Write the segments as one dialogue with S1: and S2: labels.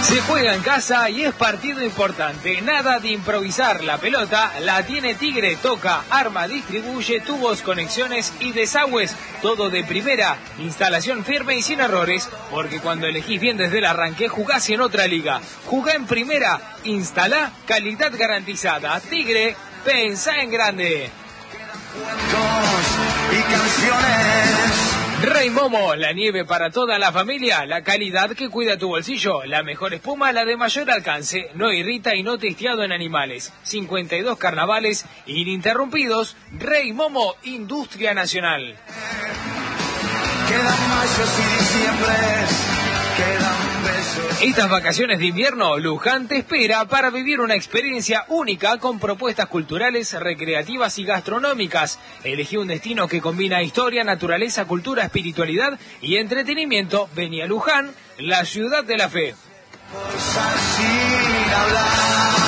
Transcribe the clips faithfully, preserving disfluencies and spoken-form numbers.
S1: Se juega en casa y es partido importante. Nada de improvisar. La pelota la tiene Tigre. Toca, arma, distribuye, tubos, conexiones y desagües. Todo de primera. Instalación firme y sin errores. Porque cuando elegís bien desde el arranque, jugás en otra liga. Jugá en primera. Instalá calidad garantizada. Tigre, pensá en grande.
S2: Y canciones.
S1: Rey Momo, la nieve para toda la familia, la calidad que cuida tu bolsillo, la mejor espuma, la de mayor alcance, no irrita y no testeado en animales. cincuenta y dos carnavales ininterrumpidos. Rey Momo, Industria Nacional.
S2: Quedan mayos y diciembres, quedan besos.
S1: Estas vacaciones de invierno, Luján te espera para vivir una experiencia única con propuestas culturales, recreativas y gastronómicas. Elegí un destino que combina historia, naturaleza, cultura, espiritualidad y entretenimiento. Vení a Luján, la ciudad de la fe.
S2: Cosas sin hablar.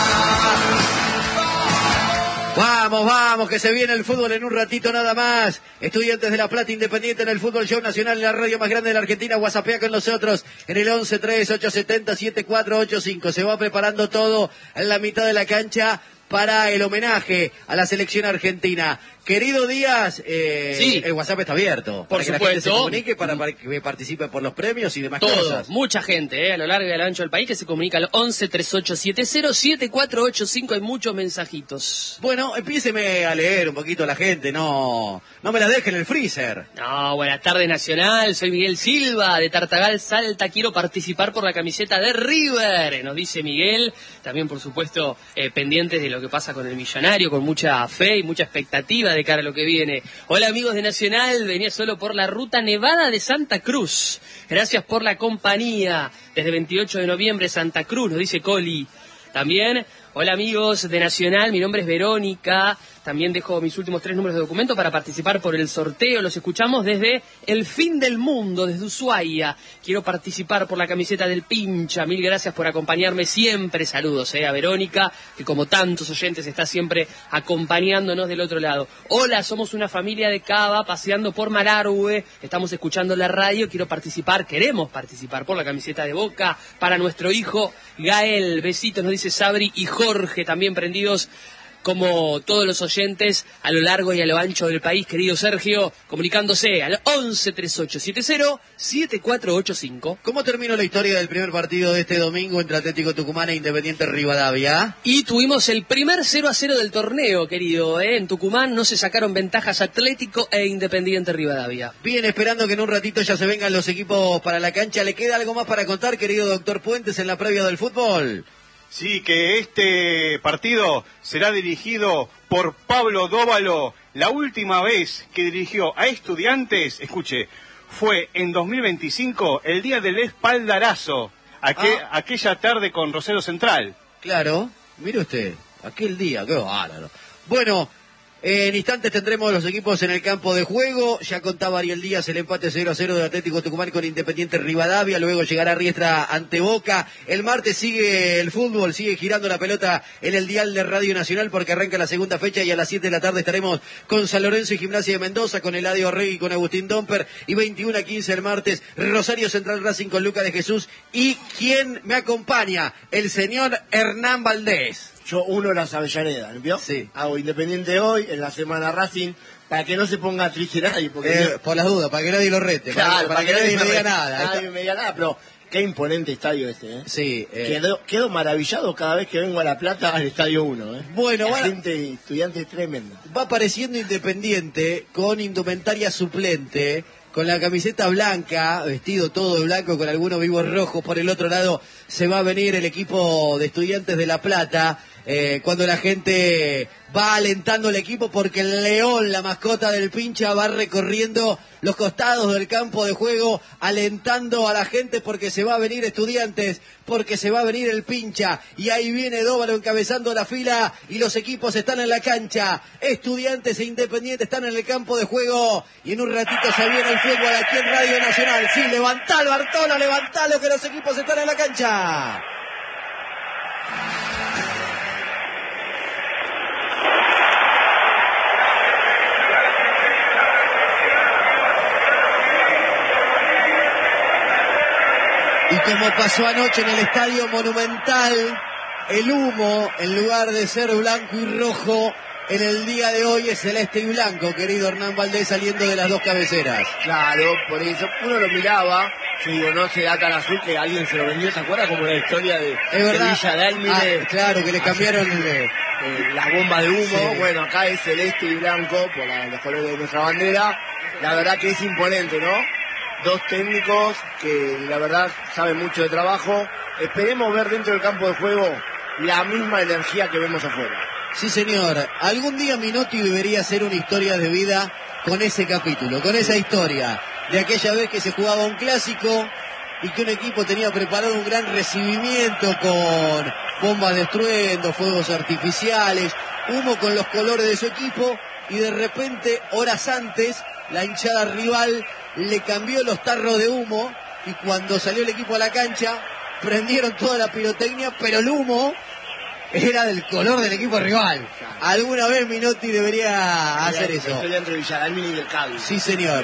S3: Vamos, vamos, que se viene el fútbol en un ratito nada más. Estudiantes de La Plata, Independiente en el Fútbol Show Nacional, en la radio más grande de la Argentina. WhatsAppea con nosotros en el once tres ocho siete cero siete cuatro ocho cinco. Se va preparando todo en la mitad de la cancha para el homenaje a la selección argentina. Querido Díaz, eh,
S4: sí.
S3: el WhatsApp está abierto.
S4: Por
S3: para que
S4: supuesto.
S3: la gente se comunique, para, para que participe por los premios y demás
S4: Todo,
S3: cosas.
S4: mucha gente, eh, a lo largo y a lo ancho del país que se comunica al once tres ocho siete cero siete cuatro ocho cinco. Hay muchos mensajitos.
S3: Bueno, empiéceme a leer un poquito la gente, no, no me la dejen en el freezer.
S4: No, buenas tardes Nacional, soy Miguel Silva de Tartagal, Salta, quiero participar por la camiseta de River, nos dice Miguel, también por supuesto eh, pendientes de lo que pasa con el millonario, con mucha fe y mucha expectativa de cara a lo que viene. Hola amigos de Nacional, venía solo por la ruta Nevada de Santa Cruz, gracias por la compañía, desde veintiocho de noviembre Santa Cruz, nos dice Coli. También, hola amigos de Nacional, mi nombre es Verónica, también dejo mis últimos tres números de documento para participar por el sorteo, los escuchamos desde el fin del mundo, desde Ushuaia, quiero participar por la camiseta del Pincha, mil gracias por acompañarme siempre, saludos eh, a Verónica, que como tantos oyentes está siempre acompañándonos del otro lado. Hola, somos una familia de Cava paseando por Malargüe, estamos escuchando la radio, quiero participar, queremos participar por la camiseta de Boca para nuestro hijo Gael, besitos, nos dice Sabri y Jorge, también prendidos como todos los oyentes a lo largo y a lo ancho del país, querido Sergio, comunicándose al once tres ocho siete cero siete cuatro ocho cinco.
S3: ¿Cómo terminó la historia del primer partido de este domingo entre Atlético Tucumán e Independiente Rivadavia?
S4: Y tuvimos el primer cero a cero del torneo, querido, ¿eh? En Tucumán no se sacaron ventajas Atlético e Independiente Rivadavia.
S3: Bien, esperando que en un ratito ya se vengan los equipos para la cancha. ¿Le queda algo más para contar, querido doctor Puentes, en la previa del fútbol?
S5: Sí, que este partido será dirigido por Pablo Dóvalo. La última vez que dirigió a Estudiantes, escuche, fue en dos mil veinticinco, el día del espaldarazo, aquel, ah. aquella tarde con Rosario Central.
S3: Claro, mire usted, aquel día, qué bárbaro. Bueno, en instantes tendremos los equipos en el campo de juego. Ya contaba Ariel Díaz el empate cero a cero de Atlético Tucumán con Independiente Rivadavia. Luego llegará Riestra ante Boca. El martes sigue el fútbol, sigue girando la pelota en el dial de Radio Nacional porque arranca la segunda fecha y a las siete de la tarde estaremos con San Lorenzo y Gimnasia de Mendoza, con Eladio Orregui y con Agustín Domper. Y veintiuno a quince el martes, Rosario Central Racing con Lucas de Jesús. ¿Y quién me acompaña? El señor Hernán Valdés.
S6: Yo uno las Avellaneda, ¿vio?
S3: Sí.
S6: Hago Independiente hoy, en la semana Racing, para que no se ponga triste nadie. Porque
S3: eh,
S6: yo...
S3: Por las dudas, para que nadie lo rete.
S6: Claro,
S3: para, para que, que nadie me diga nada.
S6: Nadie me diga nada, pero qué imponente estadio este, ¿eh?
S3: Sí. Eh...
S6: Quedo, quedo maravillado cada vez que vengo a La Plata al Estadio uno, ¿eh?
S3: Bueno,
S6: la
S3: va...
S6: gente, estudiante tremenda.
S3: Va apareciendo Independiente con indumentaria suplente, con la camiseta blanca, vestido todo de blanco con algunos vivos rojos. Por el otro lado se va a venir el equipo de Estudiantes de La Plata, eh, cuando la gente va alentando el equipo porque el león, la mascota del Pincha, va recorriendo los costados del campo de juego alentando a la gente porque se va a venir Estudiantes, porque se va a venir el Pincha, y ahí viene Dóvalo encabezando la fila y los equipos están en la cancha. Estudiantes e Independiente están en el campo de juego y en un ratito se viene el fútbol aquí en Radio Nacional. Sí, levantalo Bartola, levantalo que los equipos están en la cancha. como pasó anoche en el Estadio Monumental, el humo, en lugar de ser blanco y rojo, en el día de hoy es celeste y blanco, querido Hernán Valdés, saliendo de las dos cabeceras.
S6: Claro, por eso uno lo miraba, yo digo, no se da tan azul que alguien se lo vendió, ¿se acuerda? Como la historia de,
S3: es verdad.
S6: de Villa Dálmine.
S3: Ah, claro, que le cambiaron el,
S6: eh, las bombas de humo.
S3: Sí.
S6: Bueno, acá es celeste y blanco, por la, los colores de nuestra bandera. La verdad que es imponente, ¿no? Dos técnicos que la verdad saben mucho de trabajo. Esperemos ver dentro del campo de juego la misma energía que vemos afuera.
S3: Sí, señor. Algún día Minotti debería hacer una historia de vida con ese capítulo, con esa historia de aquella vez que se jugaba un clásico y que un equipo tenía preparado un gran recibimiento con bombas de estruendo, fuegos artificiales, humo con los colores de su equipo, y de repente, horas antes, la hinchada rival le cambió los tarros de humo, y cuando salió el equipo a la cancha prendieron toda la pirotecnia, pero el humo era del color del equipo rival. Alguna vez Minotti debería hacer eso.
S6: Estoy entre Villadalmini y del Cádiz.
S3: Sí, señor.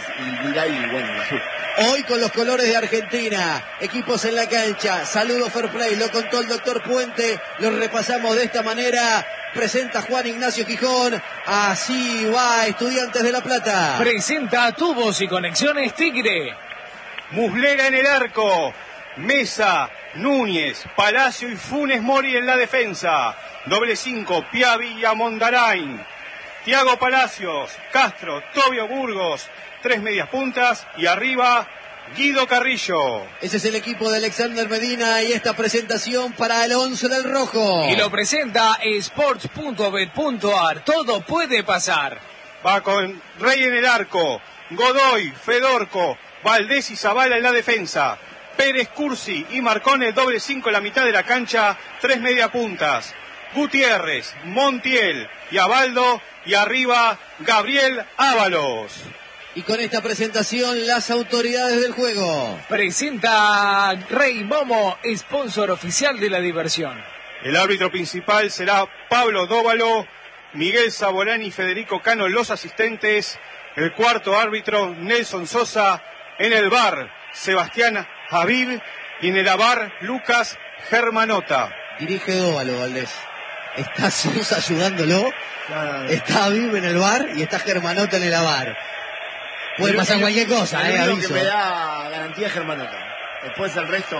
S6: Y Viray, y bueno, azul.
S3: Hoy con los colores de Argentina, equipos en la cancha, saludo fair play, lo contó el doctor Puente, lo repasamos de esta manera, presenta Juan Ignacio Gijón, así va Estudiantes de La Plata.
S1: Presenta Tubos y Conexiones Tigre.
S5: Muslera en el arco, Mesa, Núñez, Palacio y Funes Mori en la defensa. Doble cinco, Piavi y Amondarain. Tiago Palacios, Castro, Tobio Burgos, tres medias puntas y arriba Guido Carrillo.
S3: Ese es el equipo de Alexander Medina y esta presentación para el once del rojo.
S1: Y lo presenta sports punto bet punto a r. Todo puede pasar.
S5: Va con Rey en el arco, Godoy, Fedorco, Valdés y Zavala en la defensa. Pérez, Cursi y Marcone, doble cinco en la mitad de la cancha, tres media puntas. Gutiérrez, Montiel y Abaldo, y arriba Gabriel Ábalos.
S3: Y con esta presentación, las autoridades del juego.
S1: Presenta Rey Momo, sponsor oficial de la diversión.
S5: El árbitro principal será Pablo Dóvalo, Miguel Saborani y Federico Cano los asistentes. El cuarto árbitro, Nelson Sosa. En el V A R, Sebastián Aviv. Y en el A V A R, Lucas Germanota.
S3: Dirige Dóvalo, Valdés. Está Sosa ayudándolo.
S6: Claro.
S3: Está Aviv en el V A R y está Germanota en el A V A R. Puede pasar cualquier cosa, eh,
S6: Lo
S3: aviso.
S6: que me da garantía es Germanota. Después el resto.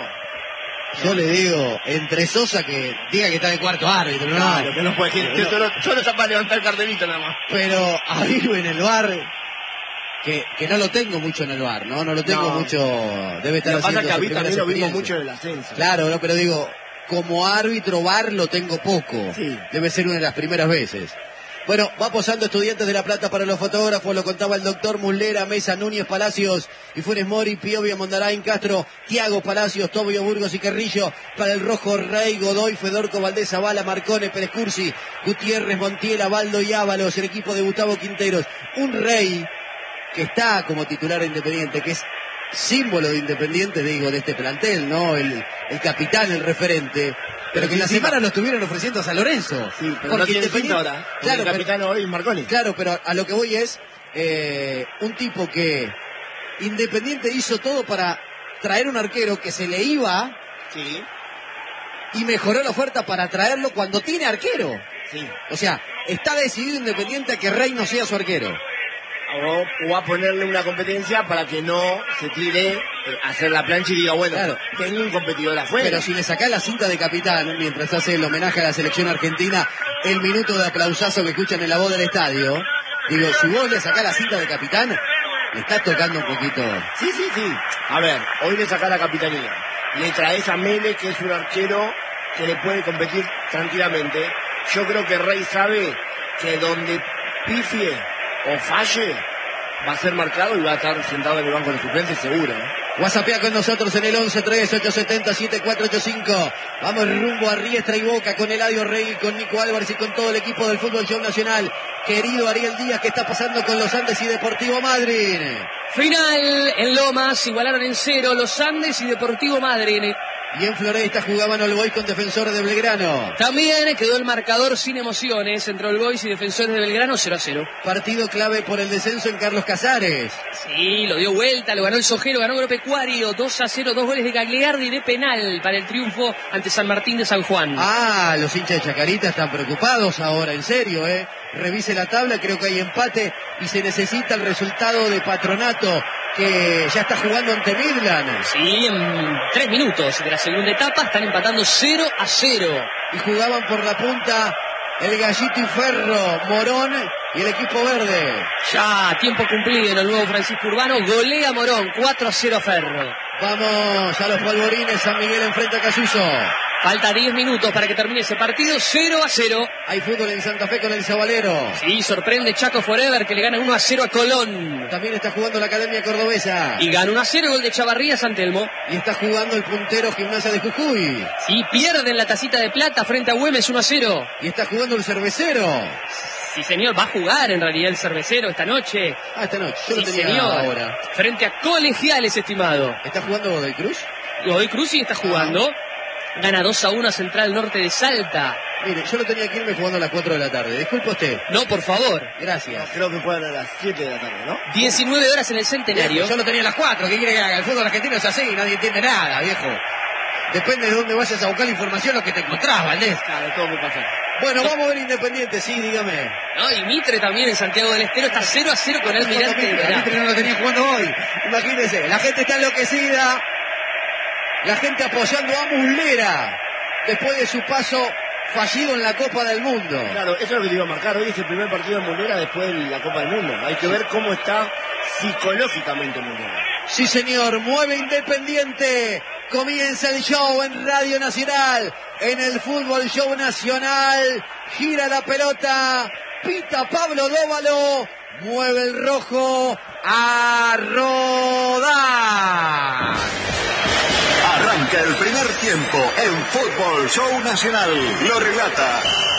S3: Yo le digo, entre Sosa que diga que está de cuarto árbitro, no.
S6: Claro, que no puede decir.
S3: Pero,
S6: Solo, solo está para levantar el cartelito nada más.
S3: pero Aviv en el V A R, que, que no lo tengo mucho en el V A R, ¿no? No lo tengo
S6: No.
S3: mucho. Debe estar
S6: Lo que pasa
S3: haciendo
S6: es que a
S3: sus
S6: mí
S3: primeras
S6: también lo vimos
S3: experiencias.
S6: mucho en el ascenso.
S3: Claro, no, pero digo, como árbitro V A R lo tengo poco.
S6: Sí.
S3: Debe ser una de las primeras veces. Bueno, va posando Estudiantes de La Plata para los fotógrafos, lo contaba el doctor Muslera, Mesa, Núñez, Palacios y Funes Mori, Piovia, Mondarain, Castro, Tiago Palacios, Tobio Burgos y Carrillo. Para el rojo, Rey, Godoy, Fedorco, Valdés, Zavala, Marcone, Pérez Cursi, Gutiérrez, Montiel, Abaldo y Ábalos, el equipo de Gustavo Quinteros. Un Rey que está como titular Independiente, que es símbolo de Independiente, digo, de este plantel, ¿no? El, el capitán, el referente. Pero que en la semana lo estuvieron ofreciendo a San Lorenzo.
S6: Sí, pero no tiene pinta ahora.
S3: Claro,
S6: el capitán hoy es Marconi.
S3: Claro, pero a lo que voy es eh, un tipo que Independiente hizo todo para traer un arquero que se le iba
S6: Sí,
S3: y mejoró la oferta para traerlo cuando tiene arquero.
S6: sí.
S3: O sea, está decidido Independiente a que Rey no sea su arquero.
S6: O, o a ponerle una competencia para que no se tire eh, a hacer la plancha y diga, bueno,
S3: Claro.
S6: tengo un competidor afuera.
S3: Pero si le sacás la cinta de capitán, mientras hace el homenaje a la selección argentina, el minuto de aplausazo que escuchan en la voz del estadio, digo, si vos le sacás la cinta de capitán, le estás tocando un poquito.
S6: Sí, sí, sí. A ver, hoy le sacás la capitanía. Le traes a Mele, que es un arquero que le puede competir tranquilamente. Yo creo que Rey sabe que donde pifie o falle, va a ser marcado y va a estar sentado en el banco de suplentes seguro, ¿eh?
S3: WhatsAppea con nosotros en el once tres ocho siete cero siete cuatro ocho cinco. Vamos rumbo a Riestra y Boca con Eladio Rey, con Nico Álvarez y con todo el equipo del Fútbol Show Nacional. Querido Ariel Díaz, ¿qué está pasando con los Andes y Deportivo Madryn?
S4: Final en Lomas, igualaron en cero los Andes y Deportivo Madryn.
S3: Y en Floresta jugaban All Boys con Defensores de Belgrano.
S4: También quedó el marcador sin emociones entre All Boys y Defensores de Belgrano, cero a cero.
S3: Partido clave por el descenso en Carlos Casares.
S4: Sí, lo dio vuelta, lo ganó el Sojero, ganó Agropecuario, dos a cero, dos goles de Gagliardi de penal para el triunfo ante San Martín de San Juan.
S3: Ah, los hinchas de Chacarita están preocupados ahora, en serio, ¿eh? Revise la tabla, creo que hay empate y se necesita el resultado de Patronato, que ya está jugando ante Midland.
S4: Sí, en tres minutos de la segunda etapa están empatando cero a cero.
S3: Y jugaban por la punta el Gallito y Ferro, Morón y el equipo verde.
S4: Ya, tiempo cumplido en el nuevo Francisco Urbano, golea Morón, cuatro a cero Ferro.
S3: Vamos a los polvorines, San Miguel enfrenta a Casuso.
S4: Falta diez minutos para que termine ese partido, cero a cero.
S3: Hay fútbol en Santa Fe con el Zabalero.
S4: Sí, sorprende Chaco Forever que le gana uno a cero a Colón.
S3: También está jugando la Academia Cordobesa.
S4: Y gana uno a cero, gol de Chavarría San Telmo.
S3: Y está jugando el puntero Gimnasia de Jujuy.
S4: Sí, pierden la tacita de plata frente a Güemes uno a cero.
S3: Y está jugando el Cervecero.
S4: Sí, señor, va a jugar en realidad el Cervecero esta noche.
S3: Ah, esta noche, yo
S4: sí,
S3: lo tenía
S4: señor.
S3: ahora.
S4: Frente a Colegiales, estimado.
S3: ¿Está jugando Godoy Cruz?
S4: Godoy Cruz sí está jugando. Gana dos a uno a Central Norte de Salta.
S3: Mire, yo lo tenía que irme jugando a las cuatro de la tarde. Disculpe usted.
S4: No, por favor.
S3: Gracias.
S6: Creo que juegan a las siete de la tarde, ¿no?
S4: diecinueve horas en el Centenario.
S3: Yo lo tenía a las cuatro. ¿Qué quiere que haga? El fútbol argentino es así y nadie entiende nada, viejo. Depende de dónde vayas a buscar la información, lo que te encontrás, Valdés.
S6: Claro, todo puede pasar.
S3: Bueno, vamos a ver Independiente, sí, dígame.
S4: No, y Mitre también en Santiago del Estero está cero a cero con el Almirante de Verá.
S3: Mitre no lo tenía jugando hoy. Imagínense, la gente está enloquecida. La gente apoyando a Muslera después de su paso fallido en la Copa del Mundo.
S6: Claro, eso es lo que te iba a marcar. Hoy es el primer partido de Muslera después de la Copa del Mundo. Hay que ver cómo está psicológicamente Muslera.
S3: Sí, señor, mueve Independiente. Comienza el show en Radio Nacional, en el Fútbol Show Nacional. Gira la pelota, pita Pablo Dóvalo, mueve el rojo a rodar.
S7: Arranca el primer tiempo en Fútbol Show Nacional. Lo relata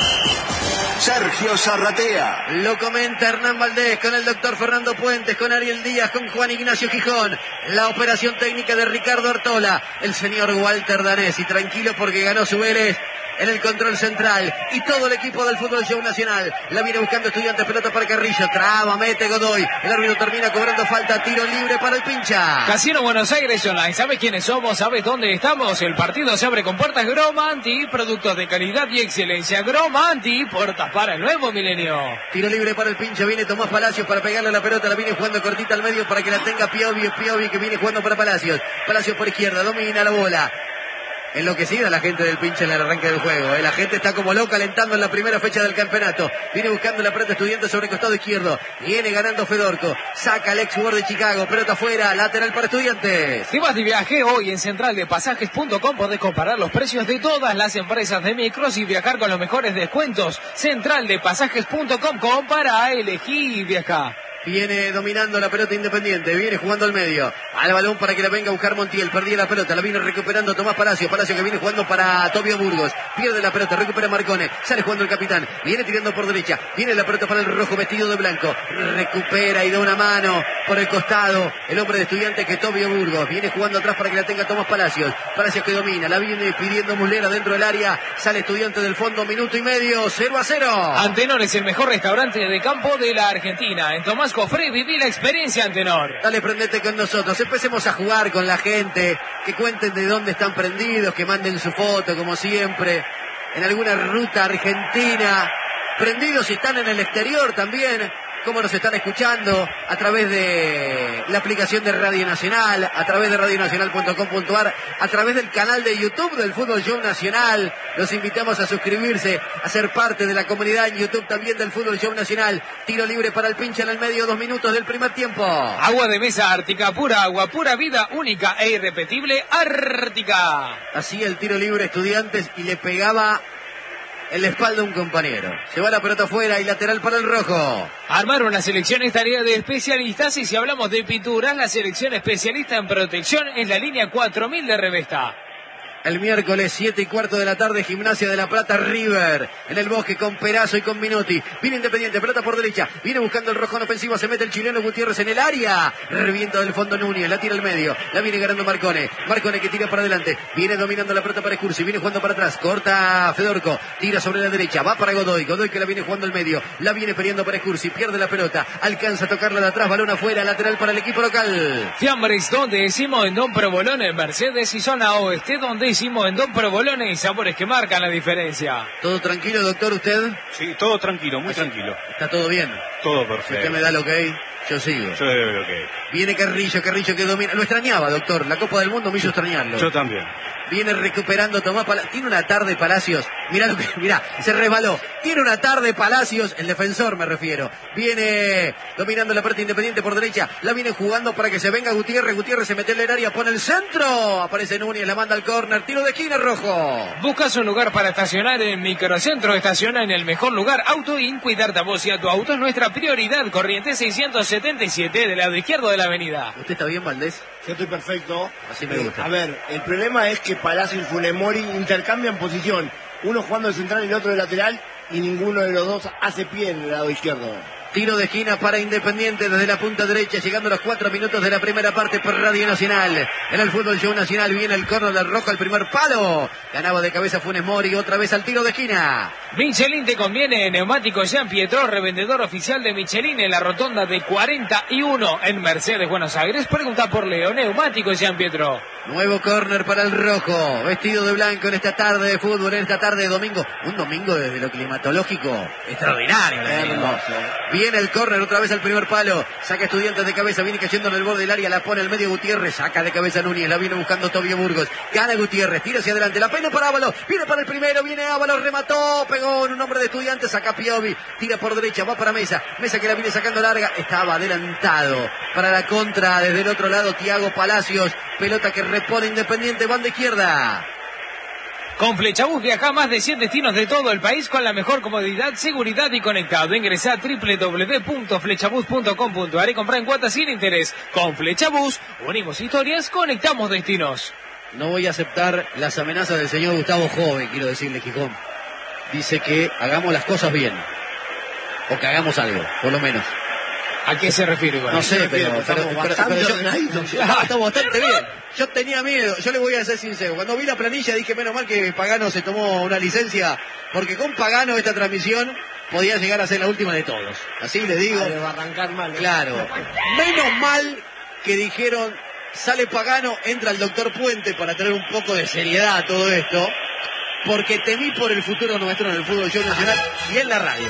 S7: Sergio Zarratea.
S3: Lo comenta Hernán Valdés con el doctor Fernando Puentes, con Ariel Díaz, con Juan Ignacio Gijón. La operación técnica de Ricardo Artola. El señor Walter Danesi, tranquilo porque ganó su Vélez en el control central. Y todo el equipo del Fútbol Show Nacional. La viene buscando Estudiantes, pelota para Carrillo. Traba, mete Godoy. El árbitro termina cobrando falta. Tiro libre para el pincha.
S1: Casino Buenos Aires Online. ¿Sabes quiénes somos? ¿Sabes dónde estamos? El partido se abre con puertas Gromanti. Productos de calidad y excelencia. Gromanti. Puertas para el nuevo milenio.
S3: Tiro libre para el pincha. Viene Tomás Palacios para pegarle a la pelota. La viene jugando cortita al medio para que la tenga Piovi. Piovi que viene jugando para Palacios. Palacios por izquierda. Domina la bola. Enloquecida la gente del pinche en el arranque del juego, ¿eh? La gente está como loca alentando en la primera fecha del campeonato. Viene buscando la pelota Estudiantes sobre el costado izquierdo. Viene ganando Fedorco. Saca el ex jugador de Chicago. Pelota afuera. Lateral para Estudiantes.
S1: Si vas de viaje hoy en central de pasajes punto com podés comparar los precios de todas las empresas de micros y viajar con los mejores descuentos. central de pasajes punto com. Compara, elegí y viaja.
S3: Viene dominando la pelota Independiente, viene jugando al medio, al balón para que la venga a buscar Montiel, perdía la pelota, la viene recuperando Tomás Palacio, Palacio que viene jugando para Tobio Burgos, pierde la pelota, recupera Marcone, sale jugando el capitán, viene tirando por derecha, viene la pelota para el rojo vestido de blanco, recupera y da una mano por el costado, el hombre de Estudiantes que Tobio Burgos, viene jugando atrás para que la tenga Tomás Palacios, Palacios que domina, la viene pidiendo Muslera dentro del área, sale Estudiante del fondo, minuto y medio, cero a cero.
S1: Antenor es el mejor restaurante de campo de la Argentina, en Tomás Cofré, viví la experiencia Antenor.
S3: Dale, prendete con nosotros, empecemos a jugar con la gente, que cuenten de dónde están prendidos, que manden su foto como siempre, en alguna ruta argentina, prendidos si están en el exterior también, cómo nos están escuchando a través de la aplicación de Radio Nacional, a través de radio nacional punto com punto a r, a través del canal de YouTube del Fútbol Show Nacional. Los invitamos a suscribirse, a ser parte de la comunidad en YouTube también del Fútbol Show Nacional. Tiro libre para el pincha en el medio, dos minutos del primer tiempo.
S1: Agua de mesa Ártica, pura agua, pura vida, única e irrepetible, Ártica.
S3: Hacía el tiro libre Estudiantes y le pegaba en la espalda a un compañero. Se va la pelota afuera y lateral para el rojo.
S1: Armar una selección es tarea de especialistas y si hablamos de pinturas, la selección especialista en protección es la línea cuatro mil de Revesta.
S3: El miércoles, siete y cuarto de la tarde, Gimnasia de La Plata, River. En el Bosque con Perazo y con Minotti. Viene Independiente, pelota por derecha. Viene buscando el rojo en ofensiva. Se mete el chileno Gutiérrez en el área. Revienta del fondo Núñez. La tira al medio. La viene ganando Marcone. Marcone que tira para adelante. Viene dominando la pelota para Escursi. Viene jugando para atrás. Corta Fedorco. Tira sobre la derecha. Va para Godoy. Godoy que la viene jugando al medio. La viene peleando para Escursi. Pierde la pelota. Alcanza a tocarla de atrás. Balón afuera. Lateral para el equipo local.
S1: Fiambres, donde decimos en Don Provolone, en Mercedes y zona oeste, donde decimos en Don Provolone y sabores que marcan la diferencia.
S3: ¿Todo tranquilo, doctor, usted?
S5: Sí, todo tranquilo, muy tranquilo.
S3: ¿Está todo bien?
S5: Todo perfecto.
S3: Si usted me da lo que hay, yo sigo.
S5: Yo le doy lo que hay.
S3: Viene Carrillo, Carrillo que domina. Lo extrañaba, doctor. La Copa del Mundo me hizo extrañarlo.
S5: Yo también.
S3: Viene recuperando Tomás Palacios. Tiene una tarde Palacios. Mirá lo que, mirá, se resbaló. Tiene una tarde Palacios, el defensor me refiero. Viene dominando la parte Independiente por derecha. La viene jugando para que se venga Gutiérrez. Gutiérrez se mete en el área, pone el centro. Aparece Núñez, la manda al córner. Tiro de esquina rojo.
S1: ¿Buscas un lugar para estacionar en Microcentro? Estaciona en el mejor lugar. AutoIn, cuidarte a vos y a tu auto es nuestra prioridad. Corriente seiscientos setenta y siete, del lado izquierdo de la avenida.
S3: ¿Usted está bien, Valdés?
S6: Yo estoy perfecto.
S3: Así me gusta.
S6: A ver, el problema es que Palacio y Funemori intercambian posición. Uno jugando de central y el otro de lateral, y ninguno de los dos hace pie en el lado izquierdo.
S3: Tiro de esquina para Independiente desde la punta derecha, llegando a los cuatro minutos de la primera parte por Radio Nacional. En el Fútbol Show Nacional viene el córner del rojo al primer palo. Ganaba de cabeza Funes Mori, otra vez al tiro de esquina.
S1: Michelin te conviene, neumático Jean Pietro, revendedor oficial de Michelin en la rotonda de cuarenta y uno en Mercedes, Buenos Aires. Pregunta por Leo, neumático Jean Pietro.
S3: Nuevo córner para el rojo, vestido de blanco en esta tarde de fútbol, en esta tarde de domingo. Un domingo desde lo climatológico extraordinario.
S6: Hermoso.
S3: Viene el córner otra vez al primer palo. Saca Estudiantes de cabeza, viene cayendo en el borde del área, la pone al medio Gutiérrez, saca de cabeza Núñez, la viene buscando Tobio Burgos. Gana Gutiérrez, tira hacia adelante, la pena para Ábalos, viene para el primero, viene Ábalos, remató, pegó en un hombre de Estudiantes, saca Piovi, tira por derecha, va para Mesa, Mesa que la viene sacando larga, estaba adelantado. Para la contra, desde el otro lado, Thiago Palacios, pelota que repone Independiente, banda izquierda.
S1: Con Flechabús viaja a más de cien destinos de todo el país con la mejor comodidad, seguridad y conectado. Ingresá a doble u doble u doble u punto flechabús punto com punto a r y comprá en cuotas sin interés. Con Flechabús, unimos historias, conectamos destinos.
S3: No voy a aceptar las amenazas del señor Gustavo Jove, quiero decirle, Gijón. Dice que hagamos las cosas bien. O que hagamos algo, por lo menos.
S1: ¿A qué se refiere, igual?
S3: No sé, pero, pero, pero, pero, pero yo,
S6: ordenaditos.
S3: estamos bastante bien. Yo tenía miedo, yo le voy a ser sincero. Cuando vi la planilla dije, menos mal que Pagano se tomó una licencia, porque con Pagano esta transmisión podía llegar a ser la última de todos. Así les digo.
S6: Ah, va a arrancar mal. ¿eh?
S3: Claro. Menos mal que dijeron, sale Pagano, entra el doctor Puente para traer un poco de seriedad a todo esto, porque temí por el futuro nuestro en el fútbol show nacional y en la radio.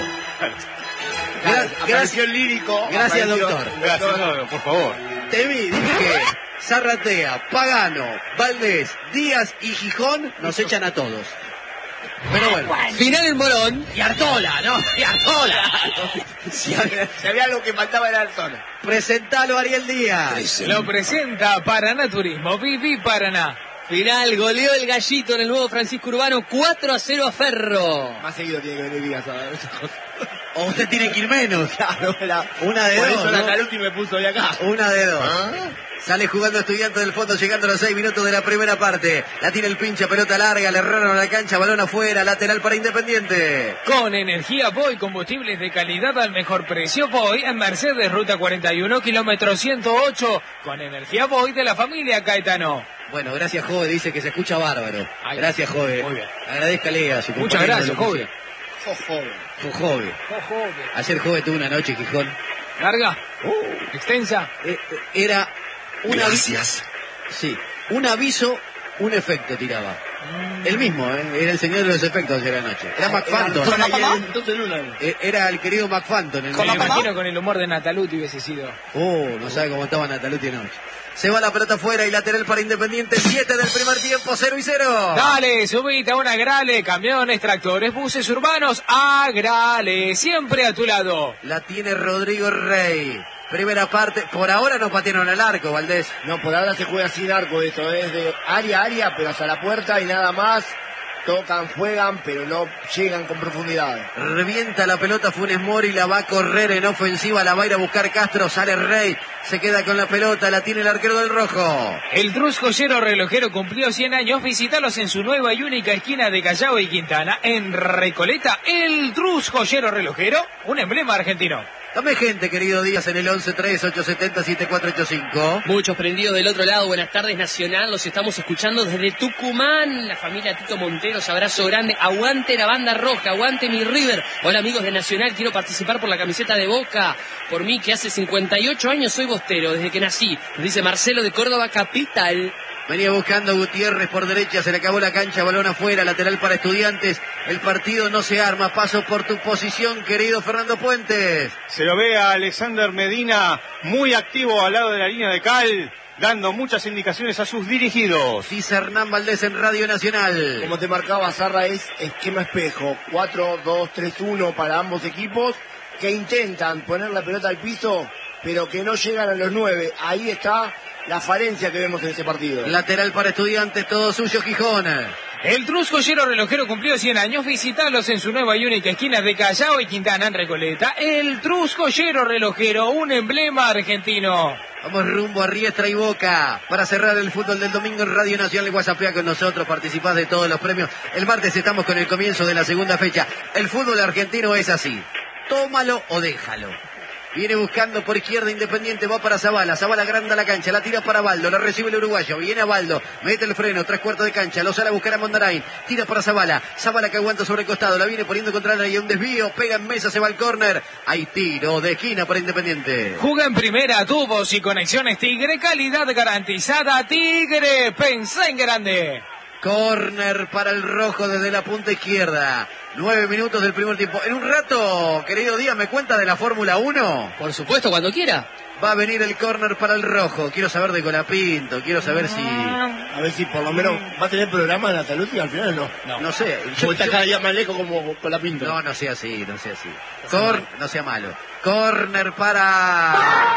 S6: Gra
S3: Gracias,
S6: lírico.
S3: gracias doctor.
S5: Gracias, no, por favor.
S3: Te vi, dije que Zarratea, Pagano, Valdés, Díaz y Gijón nos echan a todos. Pero bueno.
S4: Final en Morón.
S3: Y Artola, ¿no? Y Artola.
S6: Si había algo que faltaba era Artola.
S3: Presentalo, Ariel Díaz.
S1: Lo presenta Paraná Turismo, Viví Paraná.
S4: Final, goleó el Gallito en el nuevo Francisco Urbano, cuatro a cero a Ferro.
S6: Más seguido tiene que venir Díaz a ver esas cosas.
S3: O usted tiene que ir menos.
S6: Claro, la,
S3: Una de
S6: por
S3: dos,
S6: eso la
S3: ¿no?
S6: Taluti me puso de acá.
S3: Una de dos.
S6: ¿Ah?
S3: Sale jugando Estudiantes del Fondo, llegando a los seis minutos de la primera parte. La tira el pincha, pelota larga, le erraron a la cancha, balón afuera, lateral para Independiente.
S1: Con energía Boy, combustibles de calidad al mejor precio. Boy en Mercedes, ruta cuarenta y uno, kilómetro ciento ocho. Con energía Boy de la familia Caetano.
S3: Bueno, gracias, Jove, dice que se escucha bárbaro.
S1: Ay,
S3: Gracias, Jove.
S1: muy bien.
S3: Agradezcale a su
S1: Muchas
S3: compañero
S1: gracias,
S3: de locución.
S1: Jove.
S3: Jove. Jove. Ayer Jove tuvo una noche, Gijón.
S1: ¿Larga? ¿Extensa?
S3: Eh, eh, Era un aviso.
S7: Gracias.
S3: Sí, un aviso, un efecto tiraba. El mismo, ¿eh? Era el señor de los efectos de la noche. Era McFanton.
S6: Entonces Luna.
S3: Eh, Era el querido McFanton. El
S1: Me
S3: mismo.
S1: imagino con el humor de Nataluti hubiese sido.
S3: Oh, no sabe cómo estaba Nataluti anoche. Se va la pelota afuera y lateral para Independiente. siete del primer tiempo, cero y cero.
S1: Dale, subite a una Grale, camiones, tractores, buses urbanos, a Grale, siempre a tu lado.
S3: La tiene Rodrigo Rey. Primera parte, por ahora no patearon el arco, Valdés.
S6: No, por ahora se juega sin arco esto, es de área a área, pero hasta la puerta y nada más. tocan, juegan, pero no llegan con profundidad.
S3: Revienta la pelota Funes Mori, la va a correr en ofensiva, la va a ir a buscar Castro, sale Rey, se queda con la pelota, la tiene el arquero del rojo.
S1: El Trus Joyero Relojero cumplió cien años, visítalos en su nueva y única esquina de Callao y Quintana, en Recoleta. El Trus Joyero Relojero, un emblema argentino.
S3: Dame gente, querido Díaz, en el once tres ocho siete cero siete cuatro ocho cinco.
S4: Muchos prendidos del otro lado. Buenas tardes, Nacional. Los estamos escuchando desde Tucumán. La familia Tito Monteros, abrazo grande. Aguante la banda roja, aguante mi River. Hola, amigos de Nacional. Quiero participar por la camiseta de Boca. Por mí, que hace cincuenta y ocho años soy bostero, desde que nací. Nos dice Marcelo de Córdoba Capital.
S3: Venía buscando Gutiérrez por derecha, se le acabó la cancha, balón afuera, lateral para Estudiantes. El partido no se arma. Paso por tu posición, querido Fernando Puentes.
S5: Se lo ve a Alexander Medina muy activo al lado de la línea de cal, dando muchas indicaciones a sus dirigidos.
S3: Dice Hernán Valdés en Radio Nacional.
S6: Como te marcaba Zarra, es esquema espejo. cuatro dos tres uno para ambos equipos, que intentan poner la pelota al piso, pero que no llegan a los nueve. Ahí está la falencia que vemos en ese partido.
S3: Lateral para Estudiantes, todo suyo Gijón.
S1: El Trus Joyero Relojero cumplió cien años, visítalos en su nueva y única esquina de Callao y Quintana en Recoleta. El Trus Joyero Relojero, un emblema argentino.
S3: Vamos rumbo a Riestra y Boca para cerrar el fútbol del domingo en Radio Nacional. WhatsAppea con nosotros, participás de todos los premios. El martes estamos con el comienzo de la segunda fecha. El fútbol argentino es así: tómalo o déjalo. Viene buscando por izquierda Independiente, va para Zavala, Zavala agranda la cancha, la tira para Baldo, la recibe el uruguayo, viene a Baldo, mete el freno, tres cuartos de cancha, lo sale a buscar a Mondarain, tira para Zavala, Zavala que aguanta sobre el costado, la viene poniendo contra la y un desvío, pega en mesa, se va al córner, hay tiro de esquina para Independiente.
S1: Juega en primera, tubos y conexiones Tigre, calidad garantizada, Tigre, pensá en grande.
S3: Córner para el rojo desde la punta izquierda. Nueve minutos del primer tiempo. En un rato, querido Díaz, ¿me cuenta de la Fórmula uno?
S4: Por supuesto, cuando quiera.
S3: Va a venir el córner para el rojo. Quiero saber de Colapinto, quiero saber si...
S6: A ver si por lo menos va a tener programa en Nataluti, al final no.
S3: No, no sé.
S6: Yo, está cada día más lejos como Colapinto.
S3: No, no sea así, no sea así. Cor... No sea malo. Córner para...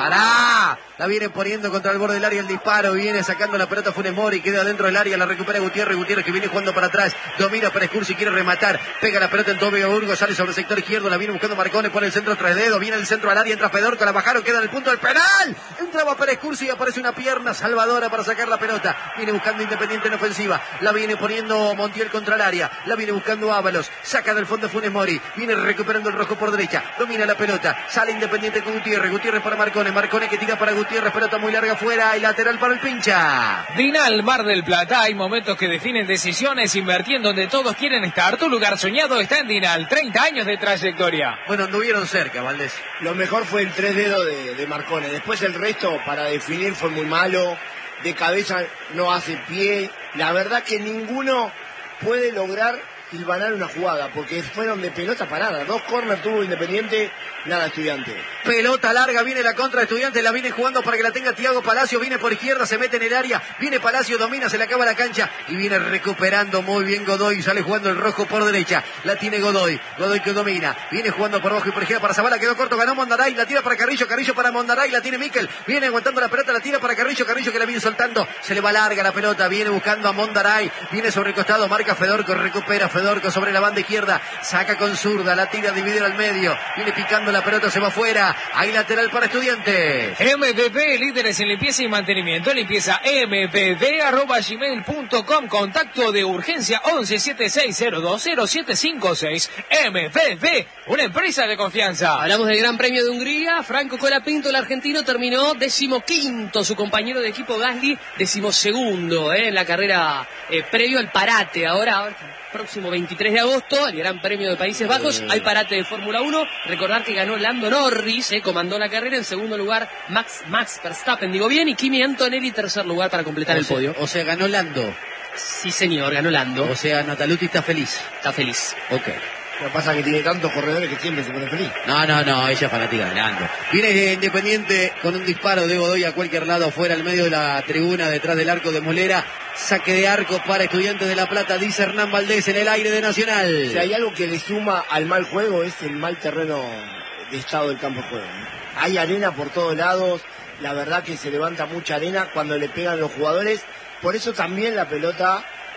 S3: ¡Pará! La viene poniendo contra el borde del área el disparo. Viene sacando la pelota Funes Mori. Queda dentro del área. La recupera Gutiérrez. Gutiérrez que viene jugando para atrás. Domina para Escursi. Quiere rematar. Pega la pelota en Tobio Burgo. Sale sobre el sector izquierdo. La viene buscando Marcone. Pone el centro tres dedos. Viene el centro al área. Entra Fedorco. La bajaron. Queda en el punto del penal. Entraba para Escursi y aparece una pierna salvadora para sacar la pelota. Viene buscando Independiente en ofensiva. La viene poniendo Montiel contra el área. La viene buscando Ábalos. Saca del fondo Funes Mori. Viene recuperando el rojo por derecha. Domina la pelota. Sale Independiente con Gutiérrez. Gutiérrez para Marcone. Marcone que tira para Gutiérrez. Pelota muy larga afuera y lateral para el pincha.
S1: Dinal Mar del Plata, hay momentos que definen decisiones, invertir donde todos quieren estar. Tu lugar soñado está en Dinal, treinta años de trayectoria.
S3: Bueno, anduvieron cerca, Valdés.
S6: Lo mejor fue el tres dedos de, de Marcone. Después el resto para definir fue muy malo. De cabeza no hace pie. La verdad que ninguno puede lograr hilvanar una jugada, porque fueron de pelota parada. Dos corners tuvo Independiente, nada Estudiante.
S3: Pelota larga, viene la contra de Estudiante, la viene jugando para que la tenga Thiago Palacio, viene por izquierda, se mete en el área, viene Palacio, domina, se le acaba la cancha y viene recuperando muy bien Godoy, sale jugando el rojo por derecha, la tiene Godoy, Godoy que domina, viene jugando por abajo y por izquierda para Zavala, quedó corto, ganó Mondaray, la tira para Carrillo, Carrillo para Mondaray, la tiene Miquel, viene aguantando la pelota, la tira para Carrillo, Carrillo que la viene soltando, se le va larga la pelota, viene buscando a Mondaray, viene sobre el costado, marca Fedorco, recupera Fedorco sobre la banda izquierda, saca con zurda, la tira dividir al medio, viene picando la pelota, se va afuera, hay lateral para Estudiantes.
S1: M P P, líderes en limpieza y mantenimiento, limpieza m p p arroba gmail punto com, contacto de urgencia once siete seis cero dos cero siete cinco seis. M P P, una empresa de confianza.
S4: Hablamos del Gran Premio de Hungría. Franco Colapinto, el argentino, terminó decimoquinto, su compañero de equipo Gasly decimosegundo eh, en la carrera eh, previo al parate. Ahora, ahora próximo veintitrés de agosto, el Gran Premio de Países Bajos, hay parate de Fórmula uno. Recordar que ganó Lando Norris, eh, comandó la carrera. En segundo lugar, Max, Max Verstappen, digo bien, y Kimi Antonelli, tercer lugar para completar
S3: o
S4: el
S3: sea,
S4: podio.
S3: O sea, ganó Lando.
S4: Sí, señor, ganó Lando.
S3: O sea, Nataluti está feliz.
S4: Está feliz.
S3: Ok.
S6: Lo que pasa es que tiene tantos corredores que siempre se pone feliz.
S3: No, no, no, ella es fanática de Lando. Viene Independiente con un disparo de Godoy a cualquier lado, fuera al medio de la tribuna, detrás del arco de Molera. Saque de arco para Estudiantes de La Plata, dice Hernán Valdés en el aire de Nacional.
S6: Si hay algo que le suma al mal juego es el mal terreno de estado del campo de juego. Hay arena por todos lados, la verdad que se levanta mucha arena cuando le pegan los jugadores. Por eso también la pelota